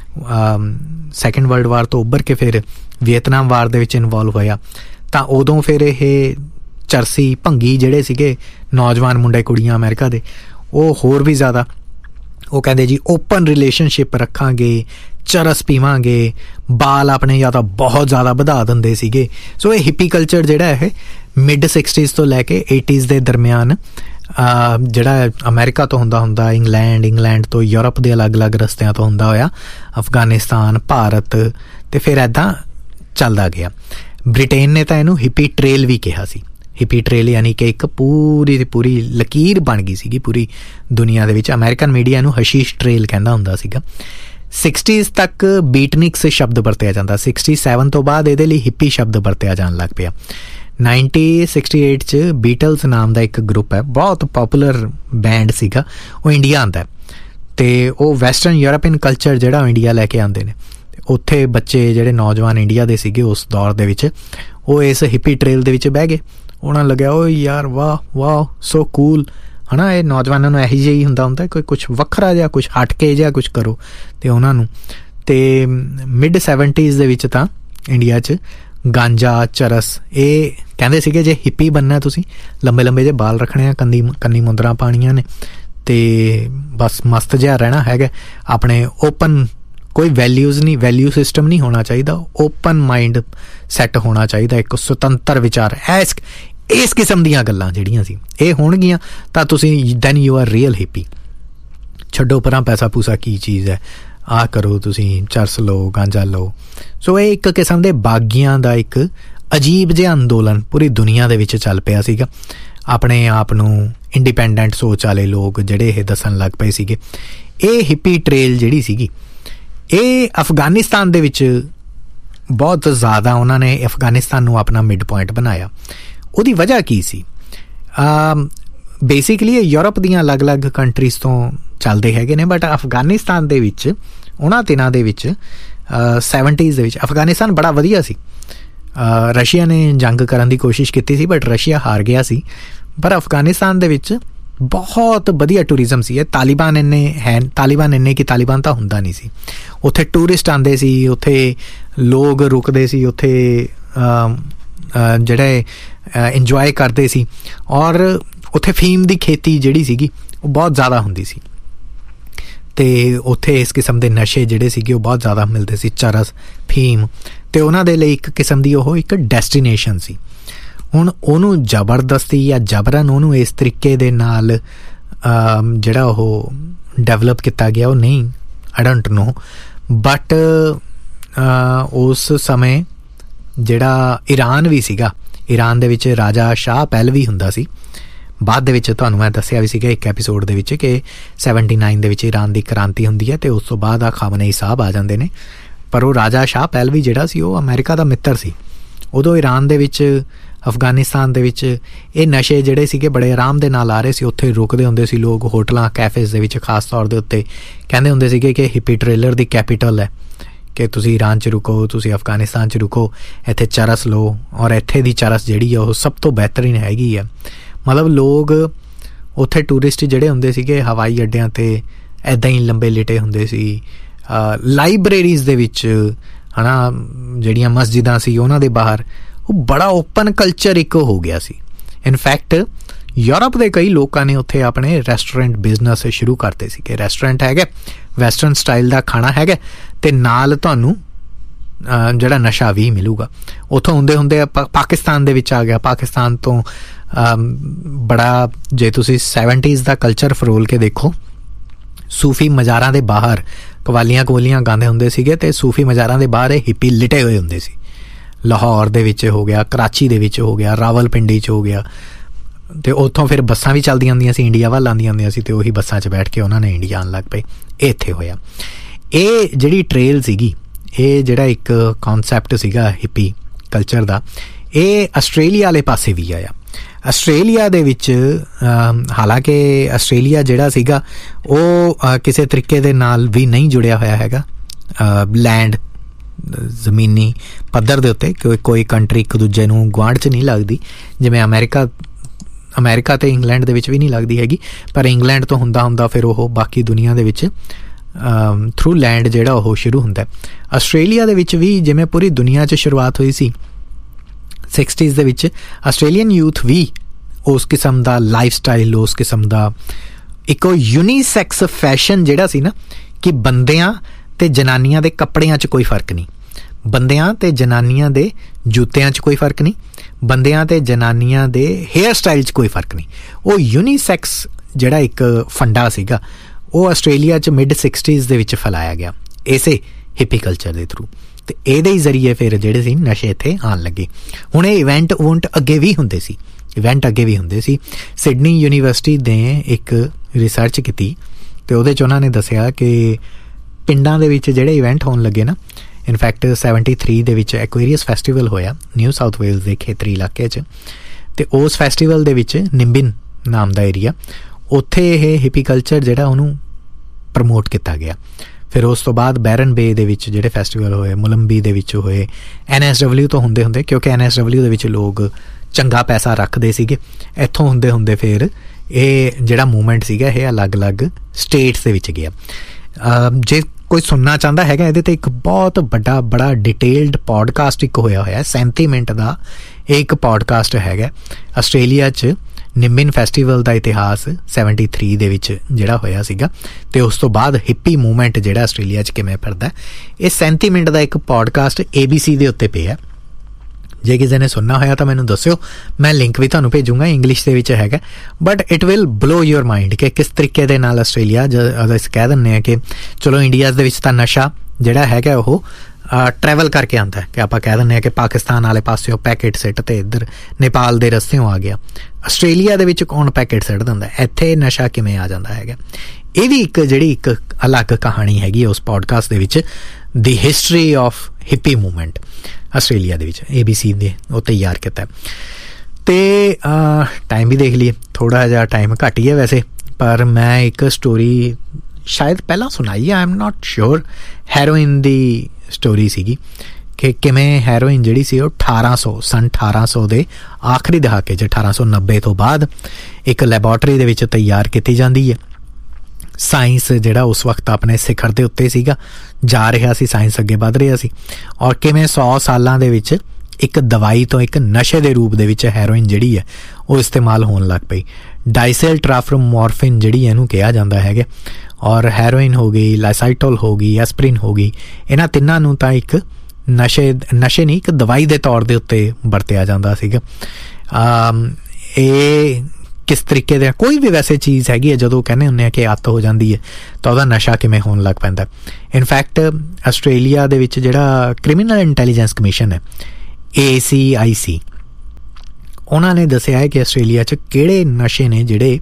ਸੈਕਿੰਡ ਵਰਲਡ ਵਾਰ ਤੋਂ ਉੱਭਰ ਕੇ ਫਿਰ ਵੀਅਤਨਾਮ ਵਾਰ ਦੇ ਵਿੱਚ ਇਨਵੋਲਵ ਹੋਇਆ, ਤਾਂ ਉਦੋਂ ਫਿਰ ਇਹ ਚਰਸੀ ਭੰਗੀ ਜਿਹੜੇ ਸੀਗੇ ਨੌਜਵਾਨ ਮੁੰਡੇ ਕੁੜੀਆਂ ਅਮਰੀਕਾ ਦੇ, ਉਹ ਹੋਰ ਵੀ ਜ਼ਿਆਦਾ ਉਹ ਕਹਿੰਦੇ ਜੀ ਓਪਨ ਰਿਲੇਸ਼ਨਸ਼ਿਪ ਰੱਖਾਂਗੇ, ਚਰਸ ਪੀਵਾਂਗੇ, ਬਾਲ ਆਪਣੇ ਜਾਂ ਤਾਂ ਬਹੁਤ ਜ਼ਿਆਦਾ ਵਧਾ ਦਿੰਦੇ ਸੀਗੇ। ਸੋ ਇਹ ਹਿੱਪੀ ਕਲਚਰ ਜਿਹੜਾ ਇਹ ਮਿਡ 60s ਤੋਂ ਲੈ ਕੇ 80s ਦੇ ਦਰਮਿਆਨ ਜਿਹੜਾ ਅਮਰੀਕਾ ਤੋਂ ਹੁੰਦਾ ਇੰਗਲੈਂਡ ਤੋਂ, ਯੂਰਪ ਦੇ ਅਲੱਗ-ਅਲੱਗ ਰਸਤਿਆਂ ਤੋਂ ਹੁੰਦਾ ਹੋਇਆ ਅਫਗਾਨਿਸਤਾਨ, ਭਾਰਤ, ਤੇ ਫਿਰ ਇੱਦਾਂ ਚੱਲਦਾ ਗਿਆ। ਬ੍ਰਿਟੇਨ ਨੇ ਤਾਂ ਇਹਨੂੰ ਹਿੱਪੀ ਟ੍ਰੇਲ ਵੀ ਕਿਹਾ ਸੀ। ਹਿੱਪੀ ਟ੍ਰੇਲ ਯਾਨੀ ਕਿ ਇੱਕ ਪੂਰੀ ਦੀ ਪੂਰੀ ਲਕੀਰ ਬਣ ਗਈ ਸੀਗੀ ਪੂਰੀ ਦੁਨੀਆ ਦੇ ਵਿੱਚ। ਅਮਰੀਕਨ ਮੀਡੀਆ ਨੂੰ ਹਸ਼ੀਸ਼ ਟ੍ਰੇਲ ਕਹਿੰਦਾ ਹੁੰਦਾ ਸੀਗਾ। 60s ਤੱਕ ਬੀਟਨਿਕਸ ਸ਼ਬਦ ਵਰਤਿਆ ਜਾਂਦਾ, 67 ਤੋਂ ਬਾਅਦ ਇਹਦੇ ਲਈ ਹਿੱਪੀ ਸ਼ਬਦ ਵਰਤਿਆ ਜਾਣ ਲੱਗ ਪਿਆ। 1968 'ਚ ਬੀਟਲਸ ਨਾਮ ਦਾ ਇੱਕ ਗਰੁੱਪ ਹੈ, ਬਹੁਤ ਪੋਪੂਲਰ ਬੈਂਡ ਸੀਗਾ, ਉਹ ਇੰਡੀਆ ਆਉਂਦਾ ਅਤੇ ਉਹ ਵੈਸਟਰਨ ਯੂਰਪੀਅਨ ਕਲਚਰ ਜਿਹੜਾ ਉਹ ਇੰਡੀਆ ਲੈ ਕੇ ਆਉਂਦੇ ਨੇ। ਉੱਥੇ ਬੱਚੇ ਜਿਹੜੇ ਨੌਜਵਾਨ ਇੰਡੀਆ ਦੇ ਸੀਗੇ ਉਸ ਦੌਰ ਦੇ ਵਿੱਚ, ਉਹ ਇਸ ਹਿੱਪੀ ਟ੍ਰੇਲ ਦੇ ਵਿੱਚ ਬਹਿ ਗਏ। ਉਹਨਾਂ ਨੂੰ ਲੱਗਿਆ ਓ ਯਾਰ ਵਾਹ ਸੋ ਕੂਲ, ਹੈ ਨਾ, ਇਹ ਨੌਜਵਾਨਾਂ ਨੂੰ ਇਹੋ ਜਿਹਾ ਹੀ ਹੁੰਦਾ ਕੋਈ ਕੁਛ ਵੱਖਰਾ ਜਿਹਾ, ਕੁਛ ਹਟ ਕੇ ਜਿਹਾ ਕੁਛ ਕਰੋ। ਅਤੇ ਉਹਨਾਂ ਨੂੰ ਅਤੇ ਮਿਡ 70s ਦੇ ਵਿੱਚ ਤਾਂ ਇੰਡੀਆ 'ਚ ਗਾਂਜਾ, ਚਰਸ, ਇਹ ਕਹਿੰਦੇ ਸੀਗੇ ਜੇ ਹਿੱਪੀ ਬਣਨਾ ਤੁਸੀਂ ਲੰਬੇ ਲੰਬੇ ਜਿਹੇ ਬਾਲ ਰੱਖਣੇ ਆ, ਕੰਨੀ ਮੁੰਦਰਾਂ ਪਾਉਣੀਆਂ ਨੇ, ਅਤੇ ਬਸ ਮਸਤ ਜਿਹਾ ਰਹਿਣਾ ਹੈਗਾ, ਆਪਣੇ ਓਪਨ, ਕੋਈ ਵੈਲਿਊਜ਼ ਨਹੀਂ, ਵੈਲਿਊ ਸਿਸਟਮ ਨਹੀਂ ਹੋਣਾ ਚਾਹੀਦਾ, ਓਪਨ ਮਾਈਂਡ ਸੈੱਟ ਹੋਣਾ ਚਾਹੀਦਾ, ਇੱਕ ਸੁਤੰਤਰ ਵਿਚਾਰ। ਇਸ ਕਿਸਮ ਦੀਆਂ ਗੱਲਾਂ ਜਿਹੜੀਆਂ ਸੀ ਇਹ ਹੋਣਗੀਆਂ ਤਾਂ ਤੁਸੀਂ then you are real hippie. ਛੱਡੋ ਪਰਾਂ ਪੈਸਾ ਪੂਸਾ ਕੀ ਚੀਜ਼ ਹੈ, ਆਹ ਕਰੋ ਤੁਸੀਂ, ਚਰਸ ਲਓ, ਗਾਂਜਾ ਲਓ। ਸੋ ਇਹ ਇੱਕ ਕਿਸਮ ਦੇ ਬਾਗੀਆਂ ਦਾ ਇੱਕ ਅਜੀਬ ਜਿਹਾ ਅੰਦੋਲਨ ਪੂਰੀ ਦੁਨੀਆ ਦੇ ਵਿੱਚ ਚੱਲ ਪਿਆ ਸੀਗਾ। ਆਪਣੇ ਆਪ ਨੂੰ ਇੰਡੀਪੈਂਡੈਂਟ ਸੋਚ ਵਾਲੇ ਲੋਕ ਜਿਹੜੇ ਇਹ ਦੱਸਣ ਲੱਗ ਪਏ ਸੀਗੇ। ਇਹ ਹਿੱਪੀ ਟ੍ਰੇਲ ਜਿਹੜੀ ਸੀਗੀ ਇਹ ਅਫਗਾਨਿਸਤਾਨ ਦੇ ਵਿੱਚ ਬਹੁਤ ਜ਼ਿਆਦਾ, ਉਹਨਾਂ ਨੇ ਅਫਗਾਨਿਸਤਾਨ ਨੂੰ ਆਪਣਾ ਮਿਡ ਪੁਆਇੰਟ ਬਣਾਇਆ। ਉਹਦੀ ਵਜ੍ਹਾ ਕੀ ਸੀ? ਬੇਸਿਕਲੀ ਇਹ ਯੂਰਪ ਦੀਆਂ ਅਲੱਗ-ਅਲੱਗ ਕੰਟਰੀਜ਼ ਤੋਂ ਚੱਲਦੇ ਹੈਗੇ ਨੇ, ਬਟ ਅਫਗਾਨਿਸਤਾਨ ਦੇ ਵਿੱਚ ਉਹਨਾਂ ਦਿਨਾਂ ਦੇ ਵਿੱਚ 70s ਦੇ ਵਿੱਚ ਅਫਗਾਨਿਸਤਾਨ ਬੜਾ ਵਧੀਆ ਸੀ। ਰਸ਼ੀਆ ਨੇ ਜੰਗ ਕਰਨ ਦੀ ਕੋਸ਼ਿਸ਼ ਕੀਤੀ ਸੀ, ਬਟ ਰਸ਼ੀਆ ਹਾਰ ਗਿਆ ਸੀ। ਪਰ ਅਫਗਾਨਿਸਤਾਨ ਦੇ ਵਿੱਚ ਬਹੁਤ ਵਧੀਆ ਟੂਰਿਜ਼ਮ ਸੀ। ਇਹ ਤਾਲੀਬਾਨ ਇੰਨੇ ਕਿ ਤਾਲੀਬਾਨ ਤਾਂ ਹੁੰਦਾ ਨਹੀਂ ਸੀ। ਉੱਥੇ ਟੂਰਿਸਟ ਆਉਂਦੇ ਸੀ, ਉੱਥੇ ਲੋਕ ਰੁਕਦੇ ਸੀ, ਉੱਥੇ ਜਿਹੜੇ ਇੰਜੋਏ ਕਰਦੇ ਸੀ, ਔਰ ਉੱਥੇ ਫੀਮ ਦੀ ਖੇਤੀ ਜਿਹੜੀ ਸੀਗੀ ਉਹ ਬਹੁਤ ਜ਼ਿਆਦਾ ਹੁੰਦੀ ਸੀ, ਅਤੇ ਉੱਥੇ ਇਸ ਕਿਸਮ ਦੇ ਨਸ਼ੇ ਜਿਹੜੇ ਸੀਗੇ ਉਹ ਬਹੁਤ ਜ਼ਿਆਦਾ ਮਿਲਦੇ ਸੀ, ਚਰਸ, ਫੀਮ, ਅਤੇ ਉਹਨਾਂ ਦੇ ਲਈ ਇੱਕ ਕਿਸਮ ਦੀ ਉਹ ਇੱਕ ਡੈਸਟੀਨੇਸ਼ਨ ਸੀ। ਹੁਣ ਉਹਨੂੰ ਜ਼ਬਰਦਸਤੀ ਜਾਂ ਜਬਰਨ ਉਹਨੂੰ ਇਸ ਤਰੀਕੇ ਦੇ ਨਾਲ ਜਿਹੜਾ ਉਹ ਡਿਵੈਲਪ ਕੀਤਾ ਗਿਆ ਉਹ ਨਹੀਂ, ਆਈ ਡੋਂਟ ਨੋ। ਬਟ ਉਸ ਸਮੇਂ ਜਿਹੜਾ ਈਰਾਨ ਵੀ ਸੀਗਾ, ਈਰਾਨ ਦੇ ਵਿੱਚ ਰਾਜਾ ਸ਼ਾਹ ਪਹਿਲਵੀ ਹੁੰਦਾ ਸੀ। ਬਾਅਦ ਦੇ ਵਿੱਚ ਤੁਹਾਨੂੰ ਮੈਂ ਦੱਸਿਆ ਵੀ ਸੀਗਾ ਇੱਕ ਐਪੀਸੋਡ ਦੇ ਵਿੱਚ ਕਿ 79 ਦੇ ਵਿੱਚ ਈਰਾਨ ਦੀ ਕ੍ਰਾਂਤੀ ਹੁੰਦੀ ਹੈ ਅਤੇ ਉਸ ਤੋਂ ਬਾਅਦ ਆ ਖਾਮਨੇਈ ਸਾਹਿਬ ਆ ਜਾਂਦੇ ਨੇ। ਪਰ ਉਹ ਰਾਜਾ ਸ਼ਾਹ ਪਹਿਲਵੀ ਜਿਹੜਾ ਸੀ ਉਹ ਅਮਰੀਕਾ ਦਾ ਮਿੱਤਰ ਸੀ। ਉਦੋਂ ਈਰਾਨ ਦੇ ਵਿੱਚ, ਅਫਗਾਨਿਸਤਾਨ ਦੇ ਵਿੱਚ ਇਹ ਨਸ਼ੇ ਜਿਹੜੇ ਸੀਗੇ ਬੜੇ ਆਰਾਮ ਦੇ ਨਾਲ ਆ ਰਹੇ ਸੀ। ਉੱਥੇ ਰੁਕਦੇ ਹੁੰਦੇ ਸੀ ਲੋਕ ਹੋਟਲਾਂ, ਕੈਫੇਜ਼ ਦੇ ਵਿੱਚ ਖਾਸ ਤੌਰ ਦੇ ਉੱਤੇ। ਕਹਿੰਦੇ ਹੁੰਦੇ ਸੀਗੇ ਕਿ ਹਿੱਪੀ ਟ੍ਰੇਲਰ ਦੀ ਕੈਪੀਟਲ ਹੈ, ਕਿ ਤੁਸੀਂ ਈਰਾਨ 'ਚ ਰੁਕੋ, ਤੁਸੀਂ ਅਫਗਾਨਿਸਤਾਨ 'ਚ ਰੁਕੋ, ਇੱਥੇ ਚਰਸ ਲਓ, ਔਰ ਇੱਥੇ ਦੀ ਚਰਸ ਜਿਹੜੀ ਆ ਉਹ ਸਭ ਤੋਂ ਬਿਹਤਰੀਨ ਹੈਗੀ ਆ। ਮਤਲਬ ਲੋਕ ਉੱਥੇ ਟੂਰਿਸਟ ਜਿਹੜੇ ਹੁੰਦੇ ਸੀਗੇ ਹਵਾਈ ਅੱਡਿਆਂ 'ਤੇ ਇੱਦਾਂ ਹੀ ਲੰਬੇ ਲਿਟੇ ਹੁੰਦੇ ਸੀ। ਲਾਇਬ੍ਰੇਰੀਜ਼ ਦੇ ਵਿੱਚ ਹੈ ਨਾ, ਜਿਹੜੀਆਂ ਮਸਜਿਦਾਂ ਸੀ ਉਹਨਾਂ ਦੇ ਬਾਹਰ ਉਹ ਬੜਾ ਓਪਨ ਕਲਚਰ ਇੱਕ ਹੋ ਗਿਆ ਸੀ। ਇਨਫੈਕਟ ਯੂਰਪ ਦੇ ਕਈ ਲੋਕਾਂ ਨੇ ਉੱਥੇ ਆਪਣੇ ਰੈਸਟੋਰੈਂਟ ਬਿਜ਼ਨਸ ਸ਼ੁਰੂ ਕਰਤੇ ਸੀ ਕਿ ਰੈਸਟੋਰੈਂਟ ਹੈਗਾ, ਵੈਸਟਰਨ ਸਟਾਈਲ ਦਾ ਖਾਣਾ ਹੈਗਾ ਅਤੇ ਨਾਲ ਤੁਹਾਨੂੰ ਜਿਹੜਾ ਨਸ਼ਾ ਵੀ ਮਿਲੂਗਾ। ਉੱਥੋਂ ਹੁੰਦੇ ਪਾਕਿਸਤਾਨ ਦੇ ਵਿੱਚ ਆ ਗਿਆ। ਪਾਕਿਸਤਾਨ ਤੋਂ ਬੜਾ, ਜੇ ਤੁਸੀਂ 70s ਦਾ ਕਲਚਰ ਫਰੋਲ ਕੇ ਦੇਖੋ, ਸੂਫੀ ਮਜ਼ਾਰਾਂ ਦੇ ਬਾਹਰ ਕਵਾਲੀਆਂ ਗਾਉਂਦੇ ਹੁੰਦੇ ਸੀਗੇ ਅਤੇ ਸੂਫੀ ਮਜ਼ਾਰਾਂ ਦੇ ਬਾਹਰ ਇਹ ਹਿੱਪੀ ਲਿਟੇ ਹੋਏ ਹੁੰਦੇ ਸੀ। ਲਾਹੌਰ ਦੇ ਵਿੱਚ ਹੋ ਗਿਆ, ਕਰਾਚੀ ਦੇ ਵਿੱਚ ਹੋ ਗਿਆ, ਰਾਵਲਪਿੰਡੀ 'ਚ ਹੋ ਗਿਆ। ਅਤੇ ਉੱਥੋਂ ਫਿਰ ਬੱਸਾਂ ਵੀ ਚੱਲਦੀਆਂ ਹੁੰਦੀਆਂ ਸੀ, ਇੰਡੀਆ ਵੱਲ ਆਉਂਦੀਆਂ ਹੁੰਦੀਆਂ ਸੀ ਅਤੇ ਉਹੀ ਬੱਸਾਂ 'ਚ ਬੈਠ ਕੇ ਉਹਨਾਂ ਨੇ ਇੰਡੀਆ ਆਉਣ ਲੱਗ ਪਏ। ਇਹ ਇੱਥੇ ਹੋਇਆ। ਇਹ ਜਿਹੜੀ ਟ੍ਰੇਲ ਸੀਗੀ, ਇਹ ਜਿਹੜਾ ਇੱਕ ਕੌਨਸੈਪਟ ਸੀਗਾ ਹਿੱਪੀ ਕਲਚਰ ਦਾ, ਇਹ ਆਸਟ੍ਰੇਲੀਆ ਵਾਲੇ ਪਾਸੇ ਵੀ ਆਇਆ। ਆਸਟ੍ਰੇਲੀਆ ਦੇ ਵਿੱਚ ਹਾਲਾਂਕਿ ਆਸਟ੍ਰੇਲੀਆ ਜਿਹੜਾ ਸੀਗਾ ਉਹ ਕਿਸੇ ਤਰੀਕੇ ਦੇ ਨਾਲ ਵੀ ਨਹੀਂ ਜੁੜਿਆ ਹੋਇਆ ਹੈਗਾ ਲੈਂਡ, ਜ਼ਮੀਨੀ ਪੱਧਰ ਦੇ ਉੱਤੇ। ਕੋਈ ਕੰਟਰੀ ਇੱਕ ਦੂਜੇ ਨੂੰ ਗੁਆਂਢ 'ਚ ਨਹੀਂ ਲੱਗਦੀ, ਜਿਵੇਂ ਅਮਰੀਕਾ ਅਤੇ ਇੰਗਲੈਂਡ ਦੇ ਵਿੱਚ ਵੀ ਨਹੀਂ ਲੱਗਦੀ ਹੈਗੀ। ਪਰ ਇੰਗਲੈਂਡ ਤੋਂ ਹੁੰਦਾ ਫਿਰ ਉਹ ਬਾਕੀ ਦੁਨੀਆ ਦੇ ਵਿੱਚ ਥਰੂ ਲੈਂਡ ਜਿਹੜਾ ਉਹ ਸ਼ੁਰੂ ਹੁੰਦਾ। ਆਸਟ੍ਰੇਲੀਆ ਦੇ ਵਿੱਚ ਵੀ ਜਿਵੇਂ ਪੂਰੀ ਦੁਨੀਆ 'ਚ ਸ਼ੁਰੂਆਤ ਹੋਈ ਸੀ 60s ਦੇ ਵਿੱਚ, ਆਸਟ੍ਰੇਲੀਅਨ ਯੂਥ ਵੀ ਉਸ ਕਿਸਮ ਦਾ ਲਾਈਫ ਸਟਾਈਲ, ਉਸ ਕਿਸਮ ਦਾ ਇੱਕ ਯੂਨੀਸੈਕਸ ਫੈਸ਼ਨ ਜਿਹੜਾ ਸੀ ਨਾ, ਕਿ ਬੰਦਿਆਂ ਅਤੇ ਜਨਾਨੀਆਂ ਦੇ ਕੱਪੜਿਆਂ 'ਚ ਕੋਈ ਫਰਕ ਨਹੀਂ, ਬੰਦਿਆਂ ਅਤੇ ਜਨਾਨੀਆਂ ਦੇ ਜੁੱਤਿਆਂ 'ਚ ਕੋਈ ਫਰਕ ਨਹੀਂ, ਬੰਦਿਆਂ ਅਤੇ ਜਨਾਨੀਆਂ ਦੇ ਹੇਅਰ ਸਟਾਈਲ 'ਚ ਕੋਈ ਫਰਕ ਨਹੀਂ। ਉਹ ਯੂਨੀਸੈਕਸ ਜਿਹੜਾ ਇੱਕ ਫੰਡਾ ਸੀਗਾ ਉਹ ਆਸਟ੍ਰੇਲੀਆ 'ਚ ਮਿਡ 60s ਦੇ ਵਿੱਚ ਫੈਲਾਇਆ ਗਿਆ ਇਸੇ ਹਿੱਪੀ ਕਲਚਰ ਦੇ ਥਰੂ। ਅਤੇ ਇਹਦੇ ਹੀ ਜ਼ਰੀਏ ਫਿਰ ਜਿਹੜੇ ਸੀ ਨਸ਼ੇ ਇੱਥੇ ਆਉਣ ਲੱਗੇ। ਹੁਣ ਇਹ ਇਵੈਂਟ ਅੱਗੇ ਵੀ ਹੁੰਦੇ ਸੀ। ਸਿਡਨੀ ਯੂਨੀਵਰਸਿਟੀ ਨੇ ਇੱਕ ਰਿਸਰਚ ਕੀਤੀ ਅਤੇ ਉਹਦੇ 'ਚ ਉਹਨਾਂ ਨੇ ਦੱਸਿਆ ਕਿ ਪਿੰਡਾਂ ਦੇ ਵਿੱਚ ਜਿਹੜੇ ਇਵੈਂਟ ਹੋਣ ਲੱਗੇ ਨਾ, ਇਨਫੈਕਟ 73 ਦੇ ਵਿੱਚ ਐਕੁਏਰੀਅਸ ਫੈਸਟੀਵਲ ਹੋਇਆ ਨਿਊ ਸਾਊਥ ਵੇਲਜ਼ ਦੇ ਖੇਤਰੀ ਇਲਾਕੇ 'ਚ, ਅਤੇ ਉਸ ਫੈਸਟੀਵਲ ਦੇ ਵਿੱਚ ਨਿੰਬਿਨ ਨਾਮ ਦਾ ਏਰੀਆ, ਉੱਥੇ ਇਹ ਹਿੱਪੀ ਕਲਚਰ ਜਿਹੜਾ ਉਹਨੂੰ ਪ੍ਰਮੋਟ ਕੀਤਾ ਗਿਆ। ਫਿਰ ਉਸ ਤੋਂ ਬਾਅਦ ਬੈਰਨ ਬੇ ਦੇ ਵਿੱਚ ਜਿਹੜੇ ਫੈਸਟੀਵਲ ਹੋਏ, ਮੁਲੰਬੀ ਦੇ ਵਿੱਚ ਹੋਏ, NSW ਤੋਂ ਹੁੰਦੇ ਕਿਉਂਕਿ NSW ਦੇ ਵਿੱਚ ਲੋਕ ਚੰਗਾ ਪੈਸਾ ਰੱਖਦੇ ਸੀਗੇ। ਇੱਥੋਂ ਹੁੰਦੇ ਫਿਰ ਇਹ ਜਿਹੜਾ ਮੂਵਮੈਂਟ ਸੀਗਾ ਇਹ ਅਲੱਗ-ਅਲੱਗ ਸਟੇਟਸ ਦੇ ਵਿੱਚ ਗਿਆ। ਜੇ ਕੋਈ ਸੁਣਨਾ ਚਾਹੁੰਦਾ ਹੈਗਾ ਇਹਦੇ 'ਤੇ ਇੱਕ ਬਹੁਤ ਬੜਾ ਡਿਟੇਲਡ ਪੋਡਕਾਸਟ ਇੱਕ ਹੋਇਆ 37 ਮਿੰਟ ਦਾ ਇੱਕ ਪੋਡਕਾਸਟ ਹੈਗਾ ਆਸਟ੍ਰੇਲੀਆ 'ਚ ਨਿੰਬਿਨ ਫੈਸਟੀਵਲ ਦਾ ਇਤਿਹਾਸ 73 ਦੇ ਵਿੱਚ ਜਿਹੜਾ ਹੋਇਆ ਸੀਗਾ, ਅਤੇ ਉਸ ਤੋਂ ਬਾਅਦ ਹਿੱਪੀ ਮੂਵਮੈਂਟ ਜਿਹੜਾ ਆਸਟ੍ਰੇਲੀਆ 'ਚ ਕਿਵੇਂ ਫਿਰਦਾ। ਇਹ 37 ਮਿੰਟ ਦਾ ਇੱਕ ਪੋਡਕਾਸਟ ABC ਦੇ ਉੱਤੇ ਪਿਆ। ਜੇ ਕਿਸੇ ਨੇ ਸੁਣਨਾ ਹੋਇਆ ਤਾਂ ਮੈਨੂੰ ਦੱਸਿਓ, ਮੈਂ ਲਿੰਕ ਵੀ ਤੁਹਾਨੂੰ ਭੇਜੂੰਗਾ, ਇੰਗਲਿਸ਼ ਦੇ ਵਿੱਚ ਹੈਗਾ। But it will ਬਲੋ your mind ਕਿ ਕਿਸ ਤਰੀਕੇ ਦੇ ਨਾਲ ਆਸਟ੍ਰੇਲੀਆ, ਅਸੀਂ ਕਹਿ ਦਿੰਦੇ ਹਾਂ ਕਿ ਚਲੋ ਇੰਡੀਆ ਦੇ ਵਿੱਚ ਤਾਂ ਨਸ਼ਾ ਜਿਹੜਾ ਹੈਗਾ ਉਹ ਟਰੈਵਲ ਕਰਕੇ ਆਉਂਦਾ, ਕਿ ਆਪਾਂ ਕਹਿ ਦਿੰਦੇ ਹਾਂ ਕਿ ਪਾਕਿਸਤਾਨ ਵਾਲੇ ਪਾਸਿਓ ਪੈਕੇਟ ਸਿੱਟ ਅਤੇ ਇੱਧਰ ਨੇਪਾਲ ਦੇ ਰਸਤਿਓਂ ਆ ਗਿਆ। ਆਸਟ੍ਰੇਲੀਆ ਦੇ ਵਿੱਚ ਕੌਣ ਪੈਕੇਟ ਸਿੱਟ ਦਿੰਦਾ, ਇੱਥੇ ਨਸ਼ਾ ਕਿਵੇਂ ਆ ਜਾਂਦਾ ਹੈਗਾ। ਇਹ ਵੀ ਇੱਕ ਅਲੱਗ ਕਹਾਣੀ ਹੈਗੀ ਉਸ ਪੋਡਕਾਸਟ ਦੇ ਵਿੱਚ, ਦੀ history of hippie movement Australia ਦੇ ਵਿੱਚ, ABC ਦੇ ਉਹ ਤਿਆਰ ਕੀਤਾ। ਅਤੇ ਟਾਈਮ ਵੀ ਦੇਖ ਲਈਏ, ਥੋੜ੍ਹਾ ਜਿਹਾ ਟਾਈਮ ਘੱਟ ਹੀ ਹੈ ਵੈਸੇ, ਪਰ ਮੈਂ ਇੱਕ ਸਟੋਰੀ ਸ਼ਾਇਦ ਪਹਿਲਾਂ ਸੁਣਾਈ ਹੈ, I am not sure. Heroin the story ਸੀਗੀ ਕਿ ਕਿਵੇਂ ਹੈਰੋਇਨ ਜਿਹੜੀ ਸੀ ਉਹ 1800 ਦੇ ਆਖਰੀ ਦਹਾਕੇ 'ਚ 1890 ਤੋਂ ਬਾਅਦ ਇੱਕ ਲੈਬੋਰਟਰੀ ਦੇ ਵਿੱਚ ਤਿਆਰ ਕੀਤੀ ਜਾਂਦੀ ਹੈ। ਸਾਇੰਸ ਜਿਹੜਾ ਉਸ ਵਕਤ ਆਪਣੇ ਸਿਖਰ ਦੇ ਉੱਤੇ ਸੀਗਾ, ਜਾ ਰਿਹਾ ਸੀ, ਸਾਇੰਸ ਅੱਗੇ ਵੱਧ ਰਿਹਾ ਸੀ, ਔਰ ਕਿਵੇਂ 100 ਸਾਲਾਂ ਦੇ ਵਿੱਚ ਇੱਕ ਦਵਾਈ ਤੋਂ ਇੱਕ ਨਸ਼ੇ ਦੇ ਰੂਪ ਦੇ ਵਿੱਚ ਹੈਰੋਇਨ ਜਿਹੜੀ ਹੈ ਉਹ ਇਸਤੇਮਾਲ ਹੋਣ ਲੱਗ ਪਈ। ਡਾਈਸੈਲਟ੍ਰਾਫਰਮੋਰਫਿਨ ਜਿਹੜੀ ਇਹਨੂੰ ਕਿਹਾ ਜਾਂਦਾ ਹੈਗਾ, ਔਰ ਹੈਰੋਇਨ ਹੋ ਗਈ, ਲਾਈਸਾਈਟੋਲ ਹੋ ਗਈ, ਐਸਪਰੀਨ ਹੋ ਗਈ, ਇਹਨਾਂ ਤਿੰਨਾਂ ਨੂੰ ਤਾਂ ਇੱਕ ਨਸ਼ੇ ਨਹੀਂ, ਇੱਕ ਦਵਾਈ ਦੇ ਤੌਰ ਦੇ ਉੱਤੇ ਵਰਤਿਆ ਜਾਂਦਾ ਸੀਗਾ। ਇਹ ਕਿਸ ਤਰੀਕੇ ਦੇ ਕੋਈ ਵੀ ਵੈਸੇ ਚੀਜ਼ ਹੈਗੀ ਹੈ ਜਦੋਂ ਕਹਿੰਦੇ ਹੁੰਦੇ ਆ ਕਿ ਆਦਤ ਹੋ ਜਾਂਦੀ ਹੈ ਤਾਂ ਉਹਦਾ ਨਸ਼ਾ ਕਿਵੇਂ ਹੋਣ ਲੱਗ ਪੈਂਦਾ। ਇਨਫੈਕਟ ਆਸਟ੍ਰੇਲੀਆ ਦੇ ਵਿੱਚ ਜਿਹੜਾ ਕ੍ਰਿਮੀਨਲ ਇੰਟੈਲੀਜੈਂਸ ਕਮਿਸ਼ਨ ਹੈ ACIC, ਉਹਨਾਂ ਨੇ ਦੱਸਿਆ ਹੈ ਕਿ ਆਸਟ੍ਰੇਲੀਆ 'ਚ ਕਿਹੜੇ ਨਸ਼ੇ ਨੇ ਜਿਹੜੇ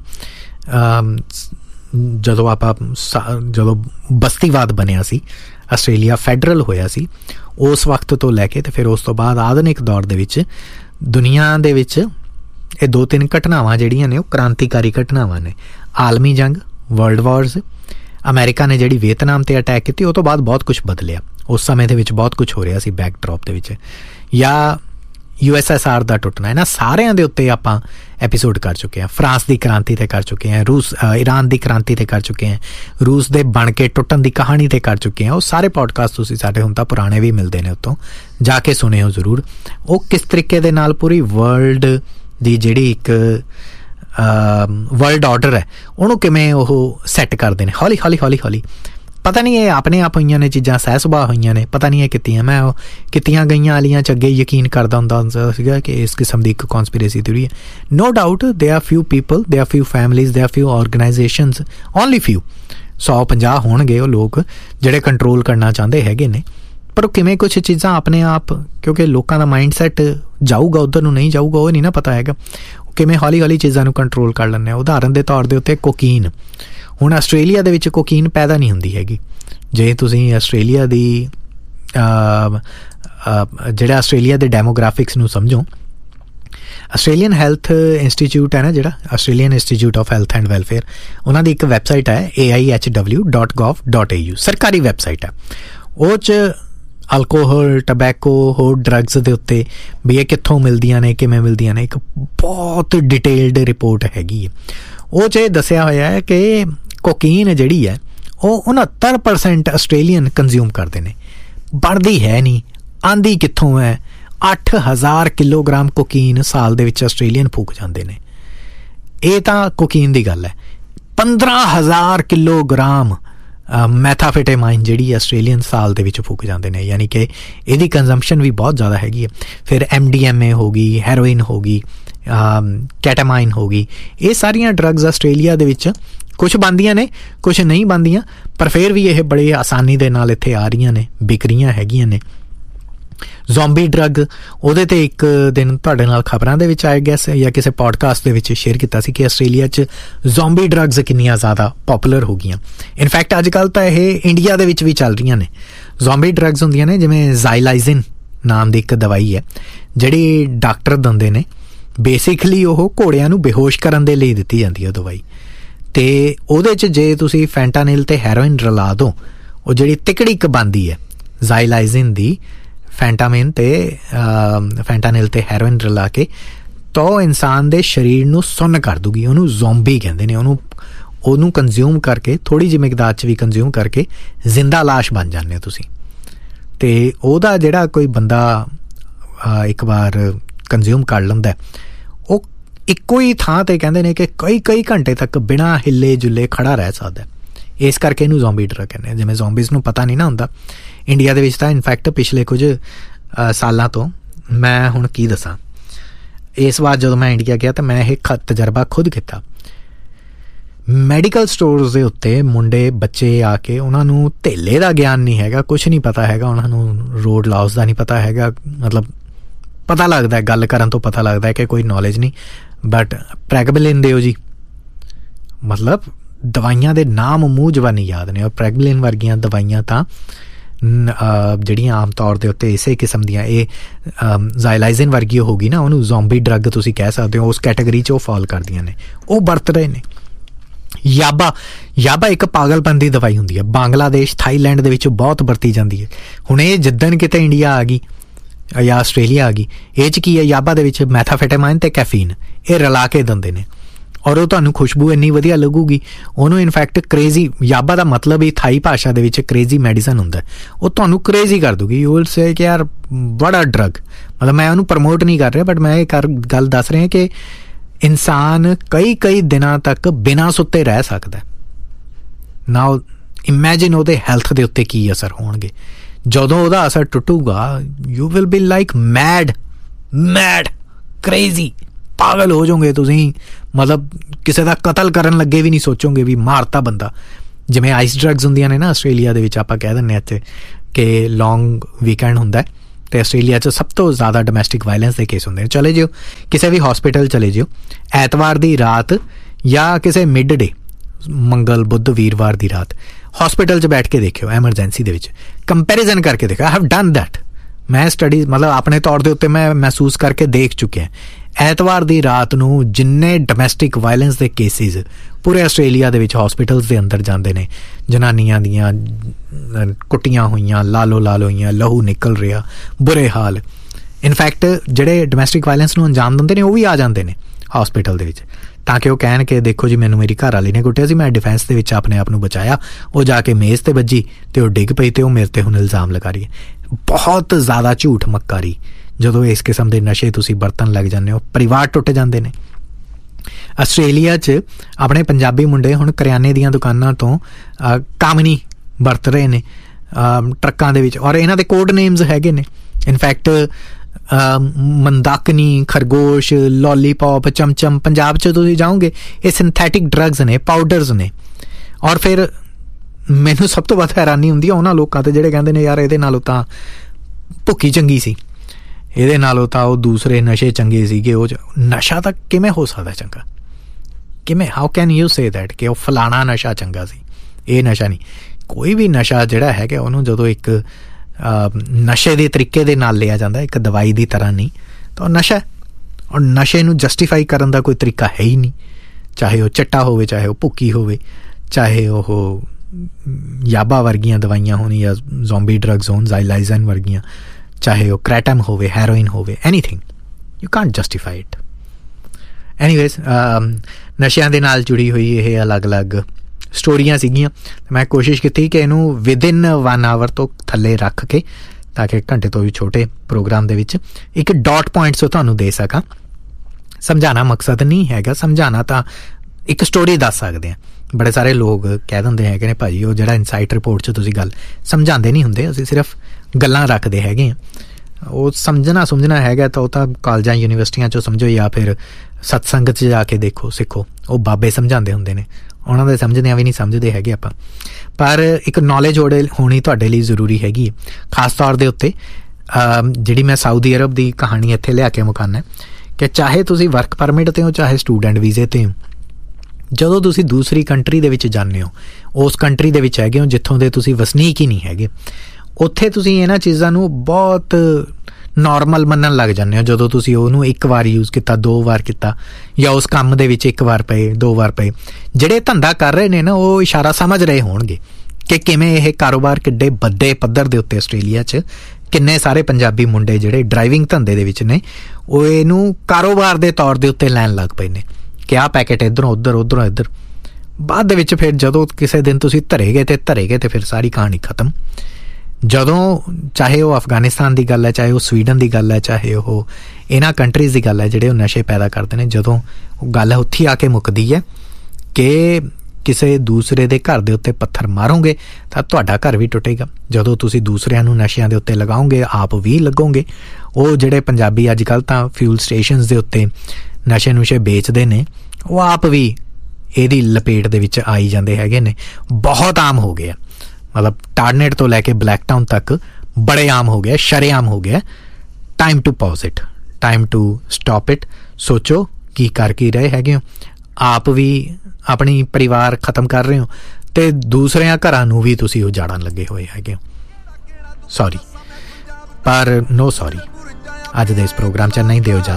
ਜਦੋਂ ਬਸਤੀਵਾਦ ਬਣਿਆ ਸੀ, ਆਸਟ੍ਰੇਲੀਆ ਫੈਡਰਲ ਹੋਇਆ ਸੀ, ਉਸ ਵਕਤ ਤੋਂ ਲੈ ਕੇ ਤੇ ਫਿਰ ਉਸ ਤੋਂ ਬਾਅਦ ਆਧੁਨਿਕ ਦੌਰ ਦੇ ਵਿੱਚ ਦੁਨੀਆ ਦੇ ਵਿੱਚ ਇਹ 2-3 ਘਟਨਾਵਾਂ ਜਿਹੜੀਆਂ ਨੇ ਉਹ ਕ੍ਰਾਂਤੀਕਾਰੀ ਘਟਨਾਵਾਂ ਨੇ। ਆਲਮੀ ਜੰਗ, ਵਰਲਡ ਵਾਰਸ, ਅਮਰੀਕਾ ਨੇ ਜਿਹੜੀ ਵੀਅਤਨਾਮ 'ਤੇ ਅਟੈਕ ਕੀਤੀ, ਉਹ ਤੋਂ ਬਾਅਦ ਬਹੁਤ ਕੁਛ ਬਦਲਿਆ। ਉਸ ਸਮੇਂ ਦੇ ਵਿੱਚ ਬਹੁਤ ਕੁਛ ਹੋ ਰਿਹਾ ਸੀ ਬੈਕਡ੍ਰੌਪ ਦੇ ਵਿੱਚ। ਜਾਂ USSR ਦਾ ਟੁੱਟਣਾ, ਇਹਨਾਂ ਸਾਰਿਆਂ ਦੇ ਉੱਤੇ ਆਪਾਂ ਐਪੀਸੋਡ ਕਰ ਚੁੱਕੇ ਹਾਂ। ਫਰਾਂਸ ਦੀ ਕ੍ਰਾਂਤੀ 'ਤੇ ਕਰ ਚੁੱਕੇ ਹਾਂ, ਈਰਾਨ ਦੀ ਕ੍ਰਾਂਤੀ 'ਤੇ ਕਰ ਚੁੱਕੇ ਹਾਂ, ਰੂਸ ਦੇ ਬਣ ਕੇ ਟੁੱਟਣ ਦੀ ਕਹਾਣੀ 'ਤੇ ਕਰ ਚੁੱਕੇ ਹਾਂ। ਉਹ ਸਾਰੇ ਪੋਡਕਾਸਟ ਤੁਸੀਂ ਸਾਡੇ ਹੁਣ ਤਾਂ ਪੁਰਾਣੇ ਵੀ ਮਿਲਦੇ ਨੇ, ਉੱਤੋਂ ਜਾ ਕੇ ਸੁਣਿਓ ਜ਼ਰੂਰ। ਉਹ ਕਿਸ ਤਰੀਕੇ ਦੇ ਨਾਲ ਪੂਰੀ ਵਰਲਡ ਦੀ ਜਿਹੜੀ ਇੱਕ ਵਰਲਡ ਆਰਡਰ ਹੈ ਉਹਨੂੰ ਕਿਵੇਂ ਉਹ ਸੈੱਟ ਕਰਦੇ ਨੇ ਹੌਲੀ ਹੌਲੀ ਹੌਲੀ ਹੌਲੀ। ਪਤਾ ਨਹੀਂ ਇਹ ਆਪਣੇ ਆਪ ਹੋਈਆਂ ਨੇ ਚੀਜ਼ਾਂ, ਸਹਿ ਸੁਭਾਅ ਹੋਈਆਂ ਨੇ, ਪਤਾ ਨਹੀਂ ਇਹ ਕੀਤੀਆਂ। ਮੈਂ ਉਹ ਕੀਤੀਆਂ ਗਈਆਂ ਵਾਲੀਆਂ 'ਚ ਅੱਗੇ ਯਕੀਨ ਕਰਦਾ ਹੁੰਦਾ ਸੀਗਾ ਕਿ ਇਸ ਕਿਸਮ ਦੀ ਇੱਕ ਕੌਨਸਪੀਰੇਸੀ ਥਿਊਰੀ ਹੈ। No doubt they are ਫਿਊ people, they are ਫਿਊ families, they are ਫਿਊ organisations, only ਫਿਊ 150 ਹੋਣਗੇ ਉਹ ਲੋਕ ਜਿਹੜੇ ਕੰਟਰੋਲ ਕਰਨਾ ਚਾਹੁੰਦੇ ਹੈਗੇ ਨੇ। ਪਰ ਉਹ ਕਿਵੇਂ ਕੁਛ ਚੀਜ਼ਾਂ ਆਪਣੇ ਆਪ, ਕਿਉਂਕਿ ਲੋਕਾਂ ਦਾ ਮਾਈਂਡ ਸੈੱਟ ਜਾਊਗਾ ਉੱਧਰ ਨੂੰ, ਨਹੀਂ ਜਾਊਗਾ ਉਹ ਨਹੀਂ ਨਾ ਪਤਾ ਹੈਗਾ, ਉਹ ਕਿਵੇਂ ਹੌਲੀ ਹੌਲੀ ਚੀਜ਼ਾਂ ਨੂੰ ਕੰਟਰੋਲ ਕਰ ਲੈਂਦੇ ਆ। ਉਦਾਹਰਨ ਦੇ ਤੌਰ ਦੇ ਉੱਤੇ ਕੋਕੀਨ, ਹੁਣ ਆਸਟ੍ਰੇਲੀਆ ਦੇ ਵਿੱਚ ਕੋਕੀਨ ਪੈਦਾ ਨਹੀਂ ਹੁੰਦੀ ਹੈਗੀ। ਜੇ ਤੁਸੀਂ ਆਸਟ੍ਰੇਲੀਆ ਦੀ ਜਿਹੜਾ ਆਸਟ੍ਰੇਲੀਆ ਦੇ ਡੈਮੋਗ੍ਰਾਫਿਕਸ ਨੂੰ ਸਮਝੋ, ਆਸਟ੍ਰੇਲੀਅਨ ਹੈਲਥ ਇੰਸਟੀਚਿਊਟ ਹੈ ਨਾ, ਜਿਹੜਾ Australian institute of health and welfare, ਉਹਨਾਂ ਦੀ ਇੱਕ ਵੈਬਸਾਈਟ ਹੈ AIHW.gov.au, ਸਰਕਾਰੀ ਵੈਬਸਾਈਟ ਹੈ। ਉਹ 'ਚ ਅਲਕੋਹਲ, ਟਬੈਕੋ, ਹੋਰ ਡਰੱਗਸ ਦੇ ਉੱਤੇ ਵੀ ਇਹ ਕਿੱਥੋਂ ਮਿਲਦੀਆਂ ਨੇ, ਕਿਵੇਂ ਮਿਲਦੀਆਂ ਨੇ, ਇੱਕ ਬਹੁਤ ਡਿਟੇਲਡ ਰਿਪੋਰਟ ਹੈਗੀ ਹੈ। ਉਹ 'ਚ ਇਹ ਦੱਸਿਆ ਹੋਇਆ ਹੈ ਕਿ ਕੋਕੀਨ ਜਿਹੜੀ ਹੈ ਉਹ 69% ਆਸਟ੍ਰੇਲੀਅਨ ਕੰਜ਼ਿਊਮ ਕਰਦੇ ਨੇ। ਬਣਦੀ ਹੈ ਨਹੀਂ, ਆਂਦੀ ਕਿੱਥੋਂ ਹੈ? 8000 ਕਿਲੋਗ੍ਰਾਮ ਕੋਕੀਨ ਸਾਲ ਦੇ ਵਿੱਚ ਆਸਟ੍ਰੇਲੀਅਨ ਫੂਕ ਜਾਂਦੇ ਨੇ। ਇਹ ਤਾਂ ਕੋਕੀਨ ਦੀ ਗੱਲ ਹੈ। 15000 ਕਿਲੋਗ੍ਰਾਮ ਮੈਥਾਫੈਟਾਮਾਈਨ ਜਿਹੜੀ ਆਸਟ੍ਰੇਲੀਅਨ ਸਾਲ ਦੇ ਵਿੱਚ ਫੂਕ ਜਾਂਦੇ ਨੇ, ਯਾਨੀ ਕਿ ਇਹਦੀ ਕੰਜ਼ੰਪਸ਼ਨ ਵੀ ਬਹੁਤ ਜ਼ਿਆਦਾ ਹੈਗੀ ਹੈ। ਫਿਰ MDMA ਹੋ ਗਈ, ਹੈਰੋਇਨ ਹੋ ਗਈ, ਕੈਟਾਮਾਈਨ ਹੋ ਗਈ, ਇਹ ਸਾਰੀਆਂ ਡਰੱਗਸ ਆਸਟ੍ਰੇਲੀਆ ਦੇ ਵਿੱਚ ਕੁਛ ਬਣਦੀਆਂ ਨੇ, ਕੁਛ ਨਹੀਂ ਬਣਦੀਆਂ, ਪਰ ਫਿਰ ਵੀ ਇਹ ਬੜੇ ਆਸਾਨੀ ਦੇ ਨਾਲ ਇੱਥੇ ਆ ਰਹੀਆਂ ਨੇ, ਵਿਕ ਰਹੀਆਂ ਹੈਗੀਆਂ ਨੇ। ਜ਼ੋਂਬੀ ਡਰੱਗ, ਉਹਦੇ 'ਤੇ ਇੱਕ ਦਿਨ ਤੁਹਾਡੇ ਨਾਲ ਖਬਰਾਂ ਦੇ ਵਿੱਚ ਆਇਆ ਗਿਆ ਸੀ ਜਾਂ ਕਿਸੇ ਪੋਡਕਾਸਟ ਦੇ ਵਿੱਚ ਸ਼ੇਅਰ ਕੀਤਾ ਸੀ ਕਿ ਆਸਟ੍ਰੇਲੀਆ 'ਚ ਜ਼ੋਂਬੀ ਡਰੱਗਸ ਕਿੰਨੀਆਂ ਜ਼ਿਆਦਾ ਪੋਪੂਲਰ ਹੋ ਗਈਆਂ। ਇਨਫੈਕਟ ਅੱਜ ਕੱਲ੍ਹ ਤਾਂ ਇਹ ਇੰਡੀਆ ਦੇ ਵਿੱਚ ਵੀ ਚੱਲ ਰਹੀਆਂ ਨੇ। ਜ਼ੋਂਬੀ ਡਰੱਗਸ ਹੁੰਦੀਆਂ ਨੇ, ਜਿਵੇਂ ਜ਼ਾਈਲਾਈਜ਼ਿਨ ਨਾਮ ਦੀ ਇੱਕ ਦਵਾਈ ਹੈ ਜਿਹੜੀ ਡਾਕਟਰ ਦਿੰਦੇ ਨੇ। ਬੇਸਿਕਲੀ ਉਹ ਘੋੜਿਆਂ ਨੂੰ ਬੇਹੋਸ਼ ਕਰਨ ਦੇ ਲਈ ਦਿੱਤੀ ਜਾਂਦੀ ਹੈ ਦਵਾਈ, ਅਤੇ ਉਹਦੇ 'ਚ ਜੇ ਤੁਸੀਂ ਫੈਂਟਾਨਿਲ ਅਤੇ ਹੈਰੋਇਨ ਰਲਾ ਦਿਓ, ਉਹ ਜਿਹੜੀ ਤਿਕੜੀ ਇੱਕ ਬਣਦੀ ਹੈ ਜ਼ਾਈਲਾਈਜ਼ਿਨ ਦੀ, ਫੈਂਟਾਨਿਲ ਅਤੇ ਹੈਰੋਇਨ ਰਲਾ ਕੇ, ਤਾਂ ਉਹ ਇਨਸਾਨ ਦੇ ਸਰੀਰ ਨੂੰ ਸੁੰਨ ਕਰ ਦੂਗੀ। ਉਹਨੂੰ ਜ਼ੋਂਬੀ ਕਹਿੰਦੇ ਨੇ। ਉਹਨੂੰ ਕੰਜ਼ਿਊਮ ਕਰਕੇ, ਥੋੜ੍ਹੀ ਜਿਹੀ ਮਿਕਦਾਰ 'ਚ ਵੀ ਕੰਜ਼ਿਊਮ ਕਰਕੇ ਜ਼ਿੰਦਾ ਲਾਸ਼ ਬਣ ਜਾਂਦੇ ਹੋ ਤੁਸੀਂ। ਅਤੇ ਉਹਦਾ ਜਿਹੜਾ ਕੋਈ ਬੰਦਾ ਇੱਕ ਵਾਰ ਕੰਜ਼ਿਊਮ ਕਰ ਲੈਂਦਾ, ਉਹ ਇੱਕੋ ਹੀ ਥਾਂ 'ਤੇ ਕਹਿੰਦੇ ਨੇ ਕਿ ਕਈ ਘੰਟੇ ਤੱਕ ਬਿਨਾਂ ਹਿੱਲੇ ਜੁੱਲੇ ਖੜਾ ਰਹਿ ਸਕਦਾ। ਇਸ ਕਰਕੇ ਇਹਨੂੰ ਜ਼ੋਂਬੀ ਡਰੱਗ ਕਹਿੰਦੇ ਆ। ਜਿਵੇਂ ਜ਼ੋਂਬੀਜ਼ ਨੂੰ ਪਤਾ ਨਹੀਂ ਨਾ ਹੁੰਦਾ ਇੰਡੀਆ ਦੇ ਵਿੱਚ ਤਾਂ। ਇਨਫੈਕਟ ਪਿਛਲੇ ਕੁਝ ਸਾਲਾਂ ਤੋਂ, ਮੈਂ ਹੁਣ ਕੀ ਦੱਸਾਂ, ਇਸ ਵਾਰ ਜਦੋਂ ਮੈਂ ਇੰਡੀਆ ਗਿਆ ਤਾਂ ਮੈਂ ਇਹ ਤਜਰਬਾ ਖੁਦ ਕੀਤਾ। ਮੈਡੀਕਲ ਸਟੋਰਸ ਦੇ ਉੱਤੇ ਮੁੰਡੇ ਬੱਚੇ ਆ ਕੇ, ਉਹਨਾਂ ਨੂੰ ਧੇਲੇ ਦਾ ਗਿਆਨ ਨਹੀਂ ਹੈਗਾ, ਕੁਛ ਨਹੀਂ ਪਤਾ ਹੈਗਾ ਉਹਨਾਂ ਨੂੰ, ਰੋਡ ਲਾਉਸ ਦਾ ਨਹੀਂ ਪਤਾ ਹੈਗਾ, ਮਤਲਬ ਪਤਾ ਲੱਗਦਾ ਗੱਲ ਕਰਨ ਤੋਂ ਪਤਾ ਲੱਗਦਾ ਕਿ ਕੋਈ ਨੌਲੇਜ ਨਹੀਂ, ਬਟ ਪ੍ਰੈਗਬਲਿਨ ਦਿਓ ਜੀ, ਮਤਲਬ ਦਵਾਈਆਂ ਦੇ ਨਾਮ ਮੂੰਹ ਜ਼ਬਾਨੀ ਯਾਦ ਨੇ। ਔਰ ਪ੍ਰੈਗਬਲਿਨ ਵਰਗੀਆਂ ਦਵਾਈਆਂ ਤਾਂ ਜਿਹੜੀਆਂ ਆਮ ਤੌਰ ਦੇ ਉੱਤੇ ਇਸੇ ਕਿਸਮ ਦੀਆਂ, ਇਹ ਜ਼ਾਈਲਾਈਜ਼ਿਨ ਵਰਗੀ ਹੋ ਗਈ ਨਾ, ਉਹਨੂੰ ਜ਼ੋਂਬੀ ਡਰੱਗ ਤੁਸੀਂ ਕਹਿ ਸਕਦੇ ਹੋ, ਉਸ ਕੈਟਾਗਰੀ 'ਚ ਉਹ ਫਾਲ ਕਰਦੀਆਂ ਨੇ, ਉਹ ਵਰਤ ਰਹੇ ਨੇ। ਯਾਬਾ ਇੱਕ ਪਾਗਲਪਨ ਦੀ ਦਵਾਈ ਹੁੰਦੀ ਹੈ। ਬੰਗਲਾਦੇਸ਼, ਥਾਈਲੈਂਡ ਦੇ ਵਿੱਚ ਬਹੁਤ ਵਰਤੀ ਜਾਂਦੀ ਹੈ। ਹੁਣ ਇਹ ਜਿੱਦਣ ਕਿਤੇ ਇੰਡੀਆ ਆ ਗਈ ਜਾਂ ਆਸਟ੍ਰੇਲੀਆ ਆ ਗਈ, ਇਹ 'ਚ ਕੀ ਹੈ, ਯਾਬਾ ਦੇ ਵਿੱਚ ਮੈਥਾਫੈਟਾਮਾਈਨ ਅਤੇ ਕੈਫੀਨ ਇਹ ਰਲਾ ਕੇ ਦਿੰਦੇ ਨੇ, ਔਰ ਉਹ ਤੁਹਾਨੂੰ ਖੁਸ਼ਬੂ ਇੰਨੀ ਵਧੀਆ ਲੱਗੂਗੀ। ਉਹਨੂੰ ਇਨਫੈਕਟ ਕਰੇਜ਼ੀ, ਯਾਬਾ ਦਾ ਮਤਲਬ ਹੀ ਥਾਈ ਭਾਸ਼ਾ ਦੇ ਵਿੱਚ ਕਰੇਜ਼ੀ ਮੈਡੀਸਨ ਹੁੰਦਾ, ਉਹ ਤੁਹਾਨੂੰ ਕਰੇਜ਼ੀ ਕਰ ਦੂਗੀ। ਯੂ ਵਿਲ ਸੇ ਕਿ ਯਾਰ ਬੜਾ ਡਰੱਗ, ਮਤਲਬ ਮੈਂ ਉਹਨੂੰ ਪ੍ਰਮੋਟ ਨਹੀਂ ਕਰ ਰਿਹਾ, ਬਟ ਮੈਂ ਇਹ ਗੱਲ ਦੱਸ ਰਿਹਾ ਕਿ ਇਨਸਾਨ ਕਈ ਦਿਨਾਂ ਤੱਕ ਬਿਨਾਂ ਸੁੱਤੇ ਰਹਿ ਸਕਦਾ। ਨਾਓ ਇਮੈਜਿਨ ਉਹਦੇ ਹੈਲਥ ਦੇ ਉੱਤੇ ਕੀ ਅਸਰ ਹੋਣਗੇ। ਜਦੋਂ ਉਹਦਾ ਅਸਰ ਟੁੱਟੂਗਾ, you will be like made, crazy, ਪਾਗਲ ਹੋ ਜਾਓਗੇ ਤੁਸੀਂ, ਮਤਲਬ ਕਿਸੇ ਦਾ ਕਤਲ ਕਰਨ ਲੱਗੇ ਵੀ ਨਹੀਂ ਸੋਚੋਗੇ ਵੀ ਮਾਰਤਾ ਬੰਦਾ। ਜਿਵੇਂ ਆਈਸ ਡਰੱਗਸ ਹੁੰਦੀਆਂ ਨੇ ਨਾ ਆਸਟ੍ਰੇਲੀਆ ਦੇ ਵਿੱਚ, ਆਪਾਂ ਕਹਿ ਦਿੰਦੇ ਹਾਂ ਇੱਥੇ ਕਿ ਲੌਂਗ ਵੀਕਐਂਡ ਹੁੰਦਾ ਅਤੇ ਆਸਟ੍ਰੇਲੀਆ 'ਚ ਸਭ ਤੋਂ ਜ਼ਿਆਦਾ ਡੋਮੈਸਟਿਕ ਵਾਇਲੈਂਸ ਦੇ ਕੇਸ ਹੁੰਦੇ ਨੇ। ਚਲੇ ਜਿਓ ਕਿਸੇ ਵੀ ਹੌਸਪੀਟਲ ਚਲੇ ਜਿਓ ਐਤਵਾਰ ਦੀ ਰਾਤ ਜਾਂ ਕਿਸੇ ਮਿਡ ਡੇ, ਮੰਗਲ ਬੁੱਧ ਵੀਰਵਾਰ ਦੀ ਰਾਤ ਹੌਸਪੀਟਲ 'ਚ ਬੈਠ ਕੇ ਦੇਖਿਓ ਐਮਰਜੈਂਸੀ ਦੇ ਵਿੱਚ, ਕੰਪੈਰੀਜ਼ਨ ਕਰਕੇ ਦੇਖਿਓ। I have done that. ਮੈਂ ਸਟੱਡੀਜ਼ ਮਤਲਬ ਆਪਣੇ ਤੌਰ ਦੇ ਉੱਤੇ ਮੈਂ ਮਹਿਸੂਸ ਕਰਕੇ ਦੇਖ ਚੁੱਕਿਆ। ਐਤਵਾਰ ਦੀ ਰਾਤ ਨੂੰ ਜਿੰਨੇ ਡੋਮੈਸਟਿਕ ਵਾਇਲੈਂਸ ਦੇ ਕੇਸਿਸ ਪੂਰੇ ਆਸਟ੍ਰੇਲੀਆ ਦੇ ਵਿੱਚ ਹੌਸਪੀਟਲਸ ਦੇ ਅੰਦਰ ਜਾਂਦੇ ਨੇ, ਜਨਾਨੀਆਂ ਦੀਆਂ ਕੁੱਟੀਆਂ ਹੋਈਆਂ, ਲਾਲੋ ਹੋਈਆਂ, ਲਹੂ ਨਿਕਲ ਰਿਹਾ, ਬੁਰੇ ਹਾਲ। ਇਨਫੈਕਟ ਜਿਹੜੇ ਡੋਮੈਸਟਿਕ ਵਾਇਲੈਂਸ ਨੂੰ ਅੰਜਾਮ ਦਿੰਦੇ ਨੇ ਉਹ ਵੀ ਆ ਜਾਂਦੇ ਨੇ ਹੌਸਪੀਟਲ ਦੇ ਵਿੱਚ, ਤਾਂ ਕਿ ਉਹ ਕਹਿਣ ਕਿ ਦੇਖੋ ਜੀ ਮੈਨੂੰ ਮੇਰੀ ਘਰ ਵਾਲੀ ਨੇ ਕੁੱਟਿਆ ਸੀ, ਮੈਂ ਡਿਫੈਂਸ ਦੇ ਵਿੱਚ ਆਪਣੇ ਆਪ ਨੂੰ ਬਚਾਇਆ। ਉਹ ਜਾ ਕੇ ਮੇਜ਼ 'ਤੇ ਵੱਜੀ ਅਤੇ ਉਹ ਡਿੱਗ ਪਈ ਅਤੇ ਉਹ ਮੇਰੇ 'ਤੇ ਹੁਣ ਇਲਜ਼ਾਮ ਲਗਾ ਰਹੀ ਹੈ। ਬਹੁਤ ਜ਼ਿਆਦਾ ਝੂਠ ਮੱਕਾਰੀ। ਜਦੋਂ ਇਸ ਕਿਸਮ ਦੇ ਨਸ਼ੇ ਤੁਸੀਂ ਵਰਤਣ ਲੱਗ ਜਾਂਦੇ ਹੋ, ਪਰਿਵਾਰ ਟੁੱਟ ਜਾਂਦੇ ਨੇ। ਆਸਟ੍ਰੇਲੀਆ 'ਚ ਆਪਣੇ ਪੰਜਾਬੀ ਮੁੰਡੇ ਹੁਣ ਕਰਿਆਨੇ ਦੀਆਂ ਦੁਕਾਨਾਂ ਤੋਂ ਕਾਮਨੀ ਵਰਤ ਰਹੇ ਨੇ ਟਰੱਕਾਂ ਦੇ ਵਿੱਚ, ਔਰ ਇਹਨਾਂ ਦੇ ਕੋਡ ਨੇਮਸ ਹੈਗੇ ਨੇ। ਇਨਫੈਕਟ ਮੰਦਾਕਨੀ, ਖਰਗੋਸ਼, ਲੋਲੀਪੌਪ, ਚਮਚਮ, ਪੰਜਾਬ 'ਚ ਤੁਸੀਂ ਜਾਓਗੇ ਇਹ ਸਿੰਥੈਟਿਕ ਡਰੱਗਸ ਨੇ, ਪਾਊਡਰਸ ਨੇ। ਔਰ ਫਿਰ ਮੈਨੂੰ ਸਭ ਤੋਂ ਵੱਧ ਹੈਰਾਨੀ ਹੁੰਦੀ ਆ ਉਹਨਾਂ ਲੋਕਾਂ 'ਤੇ ਜਿਹੜੇ ਕਹਿੰਦੇ ਨੇ ਯਾਰ ਇਹਦੇ ਨਾਲੋਂ ਤਾਂ ਭੁੱਕੀ ਚੰਗੀ ਸੀ, ਇਹਦੇ ਨਾਲੋਂ ਤਾਂ ਉਹ ਦੂਸਰੇ ਨਸ਼ੇ ਚੰਗੇ ਸੀਗੇ। ਉਹ ਨਸ਼ਾ ਤਾਂ ਕਿਵੇਂ ਹੋ ਸਕਦਾ ਚੰਗਾ? ਕਿਵੇਂ? How can you say that ਕਿ ਉਹ ਫਲਾਣਾ ਨਸ਼ਾ ਚੰਗਾ ਸੀ, ਇਹ ਨਸ਼ਾ ਨਹੀਂ। ਕੋਈ ਵੀ ਨਸ਼ਾ ਜਿਹੜਾ ਹੈਗਾ ਉਹਨੂੰ ਜਦੋਂ ਇੱਕ ਨਸ਼ੇ ਦੇ ਤਰੀਕੇ ਦੇ ਨਾਲ ਲਿਆ ਜਾਂਦਾ, ਇੱਕ ਦਵਾਈ ਦੀ ਤਰ੍ਹਾਂ ਨਹੀਂ, ਤਾਂ ਉਹ ਨਸ਼ਾ। ਔਰ ਨਸ਼ੇ ਨੂੰ ਜਸਟੀਫਾਈ ਕਰਨ ਦਾ ਕੋਈ ਤਰੀਕਾ ਹੈ ਹੀ ਨਹੀਂ, ਚਾਹੇ ਉਹ ਚੱਟਾ ਹੋਵੇ, ਚਾਹੇ ਉਹ ਭੁੱਕੀ ਹੋਵੇ, ਚਾਹੇ ਉਹ ਯਾਬਾ ਵਰਗੀਆਂ ਦਵਾਈਆਂ ਹੋਣ ਜਾਂ ਜ਼ੋਂਬੀ ਡਰੱਗਸ ਹੋਣ, ਜ਼ਾਈਲਾਈਜ਼ਨ ਵਰਗੀਆਂ, ਚਾਹੇ ਉਹ ਕ੍ਰੈਟਮ ਹੋਵੇ, ਹੈਰੋਇਨ ਹੋਵੇ, anything you Kant justify it. Anyways, ਨਸ਼ਿਆਂ ਦੇ ਨਾਲ ਜੁੜੀ ਹੋਈ ਇਹ ਅਲੱਗ-ਅਲੱਗ ਸਟੋਰੀਆਂ ਸੀਗੀਆਂ। ਮੈਂ ਕੋਸ਼ਿਸ਼ ਕੀਤੀ ਕਿ ਇਹਨੂੰ ਵਿਦਿਨ 1 ਆਵਰ ਤੋਂ ਥੱਲੇ ਰੱਖ ਕੇ, ਤਾਂ ਕਿ ਘੰਟੇ ਤੋਂ ਵੀ ਛੋਟੇ ਪ੍ਰੋਗਰਾਮ ਦੇ ਵਿੱਚ ਇੱਕ ਡਾਟ ਪੁਆਇੰਟਸ ਤੁਹਾਨੂੰ ਦੇ ਸਕਾਂ। ਸਮਝਾਉਣਾ ਮਕਸਦ ਨਹੀਂ ਹੈਗਾ, ਸਮਝਾਉਣਾ ਤਾਂ ਇੱਕ ਸਟੋਰੀ ਦੱਸ ਸਕਦੇ ਹਾਂ। ਬੜੇ ਸਾਰੇ ਲੋਕ ਕਹਿ ਦਿੰਦੇ ਹੈਗੇ ਨੇ ਭਾਜੀ ਉਹ ਜਿਹੜਾ ਇਨਸਾਈਟ ਰਿਪੋਰਟ 'ਚ ਤੁਸੀਂ ਗੱਲ ਸਮਝਾਉਂਦੇ ਨਹੀਂ ਹੁੰਦੇ, ਅਸੀਂ ਸਿਰਫ ਗੱਲਾਂ ਰੱਖਦੇ ਹੈਗੇ ਹਾਂ। ਉਹ ਸਮਝਣਾ ਹੈਗਾ ਤਾਂ ਉਹ ਤਾਂ ਕਾਲਜਾਂ ਯੂਨੀਵਰਸਿਟੀਆਂ 'ਚੋਂ ਸਮਝੋ ਜਾਂ ਫਿਰ ਸਤਸੰਗ 'ਚ ਜਾ ਕੇ ਦੇਖੋ, ਸਿੱਖੋ। ਉਹ ਬਾਬੇ ਸਮਝਾਉਂਦੇ ਹੁੰਦੇ ਨੇ, ਉਹਨਾਂ ਦੇ ਸਮਝਦਿਆਂ ਵੀ ਨਹੀਂ ਸਮਝਦੇ ਹੈਗੇ ਆਪਾਂ। ਪਰ ਇੱਕ ਨੌਲੇਜ ਹੋਣੀ ਤੁਹਾਡੇ ਲਈ ਜ਼ਰੂਰੀ ਹੈਗੀ, ਖਾਸ ਤੌਰ ਦੇ ਉੱਤੇ ਜਿਹੜੀ ਮੈਂ ਸਾਊਦੀ ਅਰਬ ਦੀ ਕਹਾਣੀ ਇੱਥੇ ਲਿਆ ਕੇ ਮੁਕਾਨਾ ਕਿ ਚਾਹੇ ਤੁਸੀਂ ਵਰਕ ਪਰਮਿਟ 'ਤੇ ਹੋ, ਚਾਹੇ ਸਟੂਡੈਂਟ ਵੀਜ਼ੇ 'ਤੇ ਹੋ, ਜਦੋਂ ਤੁਸੀਂ ਦੂਸਰੀ ਕੰਟਰੀ ਦੇ ਵਿੱਚ ਜਾਂਦੇ ਹੋ, ਉਸ ਕੰਟਰੀ ਦੇ ਵਿੱਚ ਹੈਗੇ ਹੋ ਜਿੱਥੋਂ ਦੇ ਤੁਸੀਂ ਵਸਨੀਕ ਹੀ ਨਹੀਂ ਹੈਗੇ, ਉੱਥੇ ਤੁਸੀਂ ਇਹਨਾਂ ਚੀਜ਼ਾਂ ਨੂੰ ਬਹੁਤ ਨੋਰਮਲ ਮੰਨਣ ਲੱਗ ਜਾਂਦੇ ਹੋ। ਜਦੋਂ ਤੁਸੀਂ ਉਹਨੂੰ ਇੱਕ ਵਾਰ ਯੂਜ਼ ਕੀਤਾ, 2 ਵਾਰ ਕੀਤਾ, ਜਾਂ ਉਸ ਕੰਮ ਦੇ ਵਿੱਚ 1 ਵਾਰ ਪਏ, 2 ਵਾਰ ਪਏ, ਜਿਹੜੇ ਧੰਦਾ ਕਰ ਰਹੇ ਨੇ ਨਾ ਉਹ ਇਸ਼ਾਰਾ ਸਮਝ ਰਹੇ ਹੋਣਗੇ ਕਿ ਕਿਵੇਂ ਇਹ ਕਾਰੋਬਾਰ ਕਿੱਡੇ ਵੱਡੇ ਪੱਧਰ ਦੇ ਉੱਤੇ ਆਸਟ੍ਰੇਲੀਆ 'ਚ ਕਿੰਨੇ ਸਾਰੇ ਪੰਜਾਬੀ ਮੁੰਡੇ ਜਿਹੜੇ ਡਰਾਈਵਿੰਗ ਧੰਦੇ ਦੇ ਵਿੱਚ ਨੇ ਉਹ ਇਹਨੂੰ ਕਾਰੋਬਾਰ ਦੇ ਤੌਰ ਦੇ ਉੱਤੇ ਲੈਣ ਲੱਗ ਪਏ ਨੇ ਕਿ ਆਹ ਪੈਕੇਟ ਇੱਧਰੋਂ ਉੱਧਰ, ਉੱਧਰੋਂ ਇੱਧਰ। ਬਾਅਦ ਦੇ ਵਿੱਚ ਫਿਰ ਜਦੋਂ ਕਿਸੇ ਦਿਨ ਤੁਸੀਂ ਧਰੇ ਗਏ ਤੇ ਫਿਰ ਸਾਰੀ ਕਹਾਣੀ ਖਤਮ। ਜਦੋਂ ਚਾਹੇ ਉਹ ਅਫਗਾਨਿਸਤਾਨ ਦੀ ਗੱਲ ਹੈ, ਚਾਹੇ ਉਹ ਸਵੀਡਨ ਦੀ ਗੱਲ ਹੈ, ਚਾਹੇ ਉਹ ਇਹਨਾਂ ਕੰਟਰੀਜ਼ ਦੀ ਗੱਲ ਹੈ ਜਿਹੜੇ ਉਹ ਨਸ਼ੇ ਪੈਦਾ ਕਰਦੇ ਨੇ, ਜਦੋਂ ਉਹ ਗੱਲ ਉੱਥੇ ਆ ਕੇ ਮੁੱਕਦੀ ਹੈ ਕਿ ਕਿਸੇ ਦੂਸਰੇ ਦੇ ਘਰ ਦੇ ਉੱਤੇ ਪੱਥਰ ਮਾਰੋਗੇ ਤਾਂ ਤੁਹਾਡਾ ਘਰ ਵੀ ਟੁੱਟੇਗਾ। ਜਦੋਂ ਤੁਸੀਂ ਦੂਸਰਿਆਂ ਨੂੰ ਨਸ਼ਿਆਂ ਦੇ ਉੱਤੇ ਲਗਾਓਗੇ, ਆਪ ਵੀ ਲੱਗੋਗੇ। ਉਹ ਜਿਹੜੇ ਪੰਜਾਬੀ ਅੱਜ ਕੱਲ੍ਹ ਤਾਂ ਫਿਊਲ ਸਟੇਸ਼ਨਸ ਦੇ ਉੱਤੇ ਨਸ਼ੇ ਨੁਸ਼ੇ ਵੇਚਦੇ ਨੇ, ਉਹ ਆਪ ਵੀ ਇਹਦੀ ਲਪੇਟ ਦੇ ਵਿੱਚ ਆਈ ਜਾਂਦੇ ਹੈਗੇ ਨੇ। ਬਹੁਤ ਆਮ ਹੋ ਗਿਆ, ਮਤਲਬ ਟਾਰਨੇਟ ਤੋਂ ਲੈ ਕੇ ਬਲੈਕ ਟਾਊਨ ਤੱਕ ਬੜੇ ਆਮ ਹੋ ਗਿਆ, ਸ਼ਰੇਆਮ ਹੋ ਗਿਆ। Time to pause it, time to stop it. ਸੋਚੋ ਕੀ ਕਰ ਕੀ ਰਹੇ ਹੈਗੇ ਹੋ, ਆਪ ਵੀ ਆਪਣੀ ਪਰਿਵਾਰ ਖ਼ਤਮ ਕਰ ਰਹੇ ਹੋ ਅਤੇ ਦੂਸਰਿਆਂ ਘਰਾਂ ਨੂੰ ਵੀ ਤੁਸੀਂ ਉਜਾੜਨ ਲੱਗੇ ਹੋਏ ਹੈਗੇ ਹੋ। ਸੌਰੀ, ਪਰ ਨੋ ਸੌਰੀ, ਅੱਜ ਦੇ ਇਸ ਪ੍ਰੋਗਰਾਮ 'ਚ ਨਹੀਂ ਦਿਓ ਇਜਾਜ਼ਤ।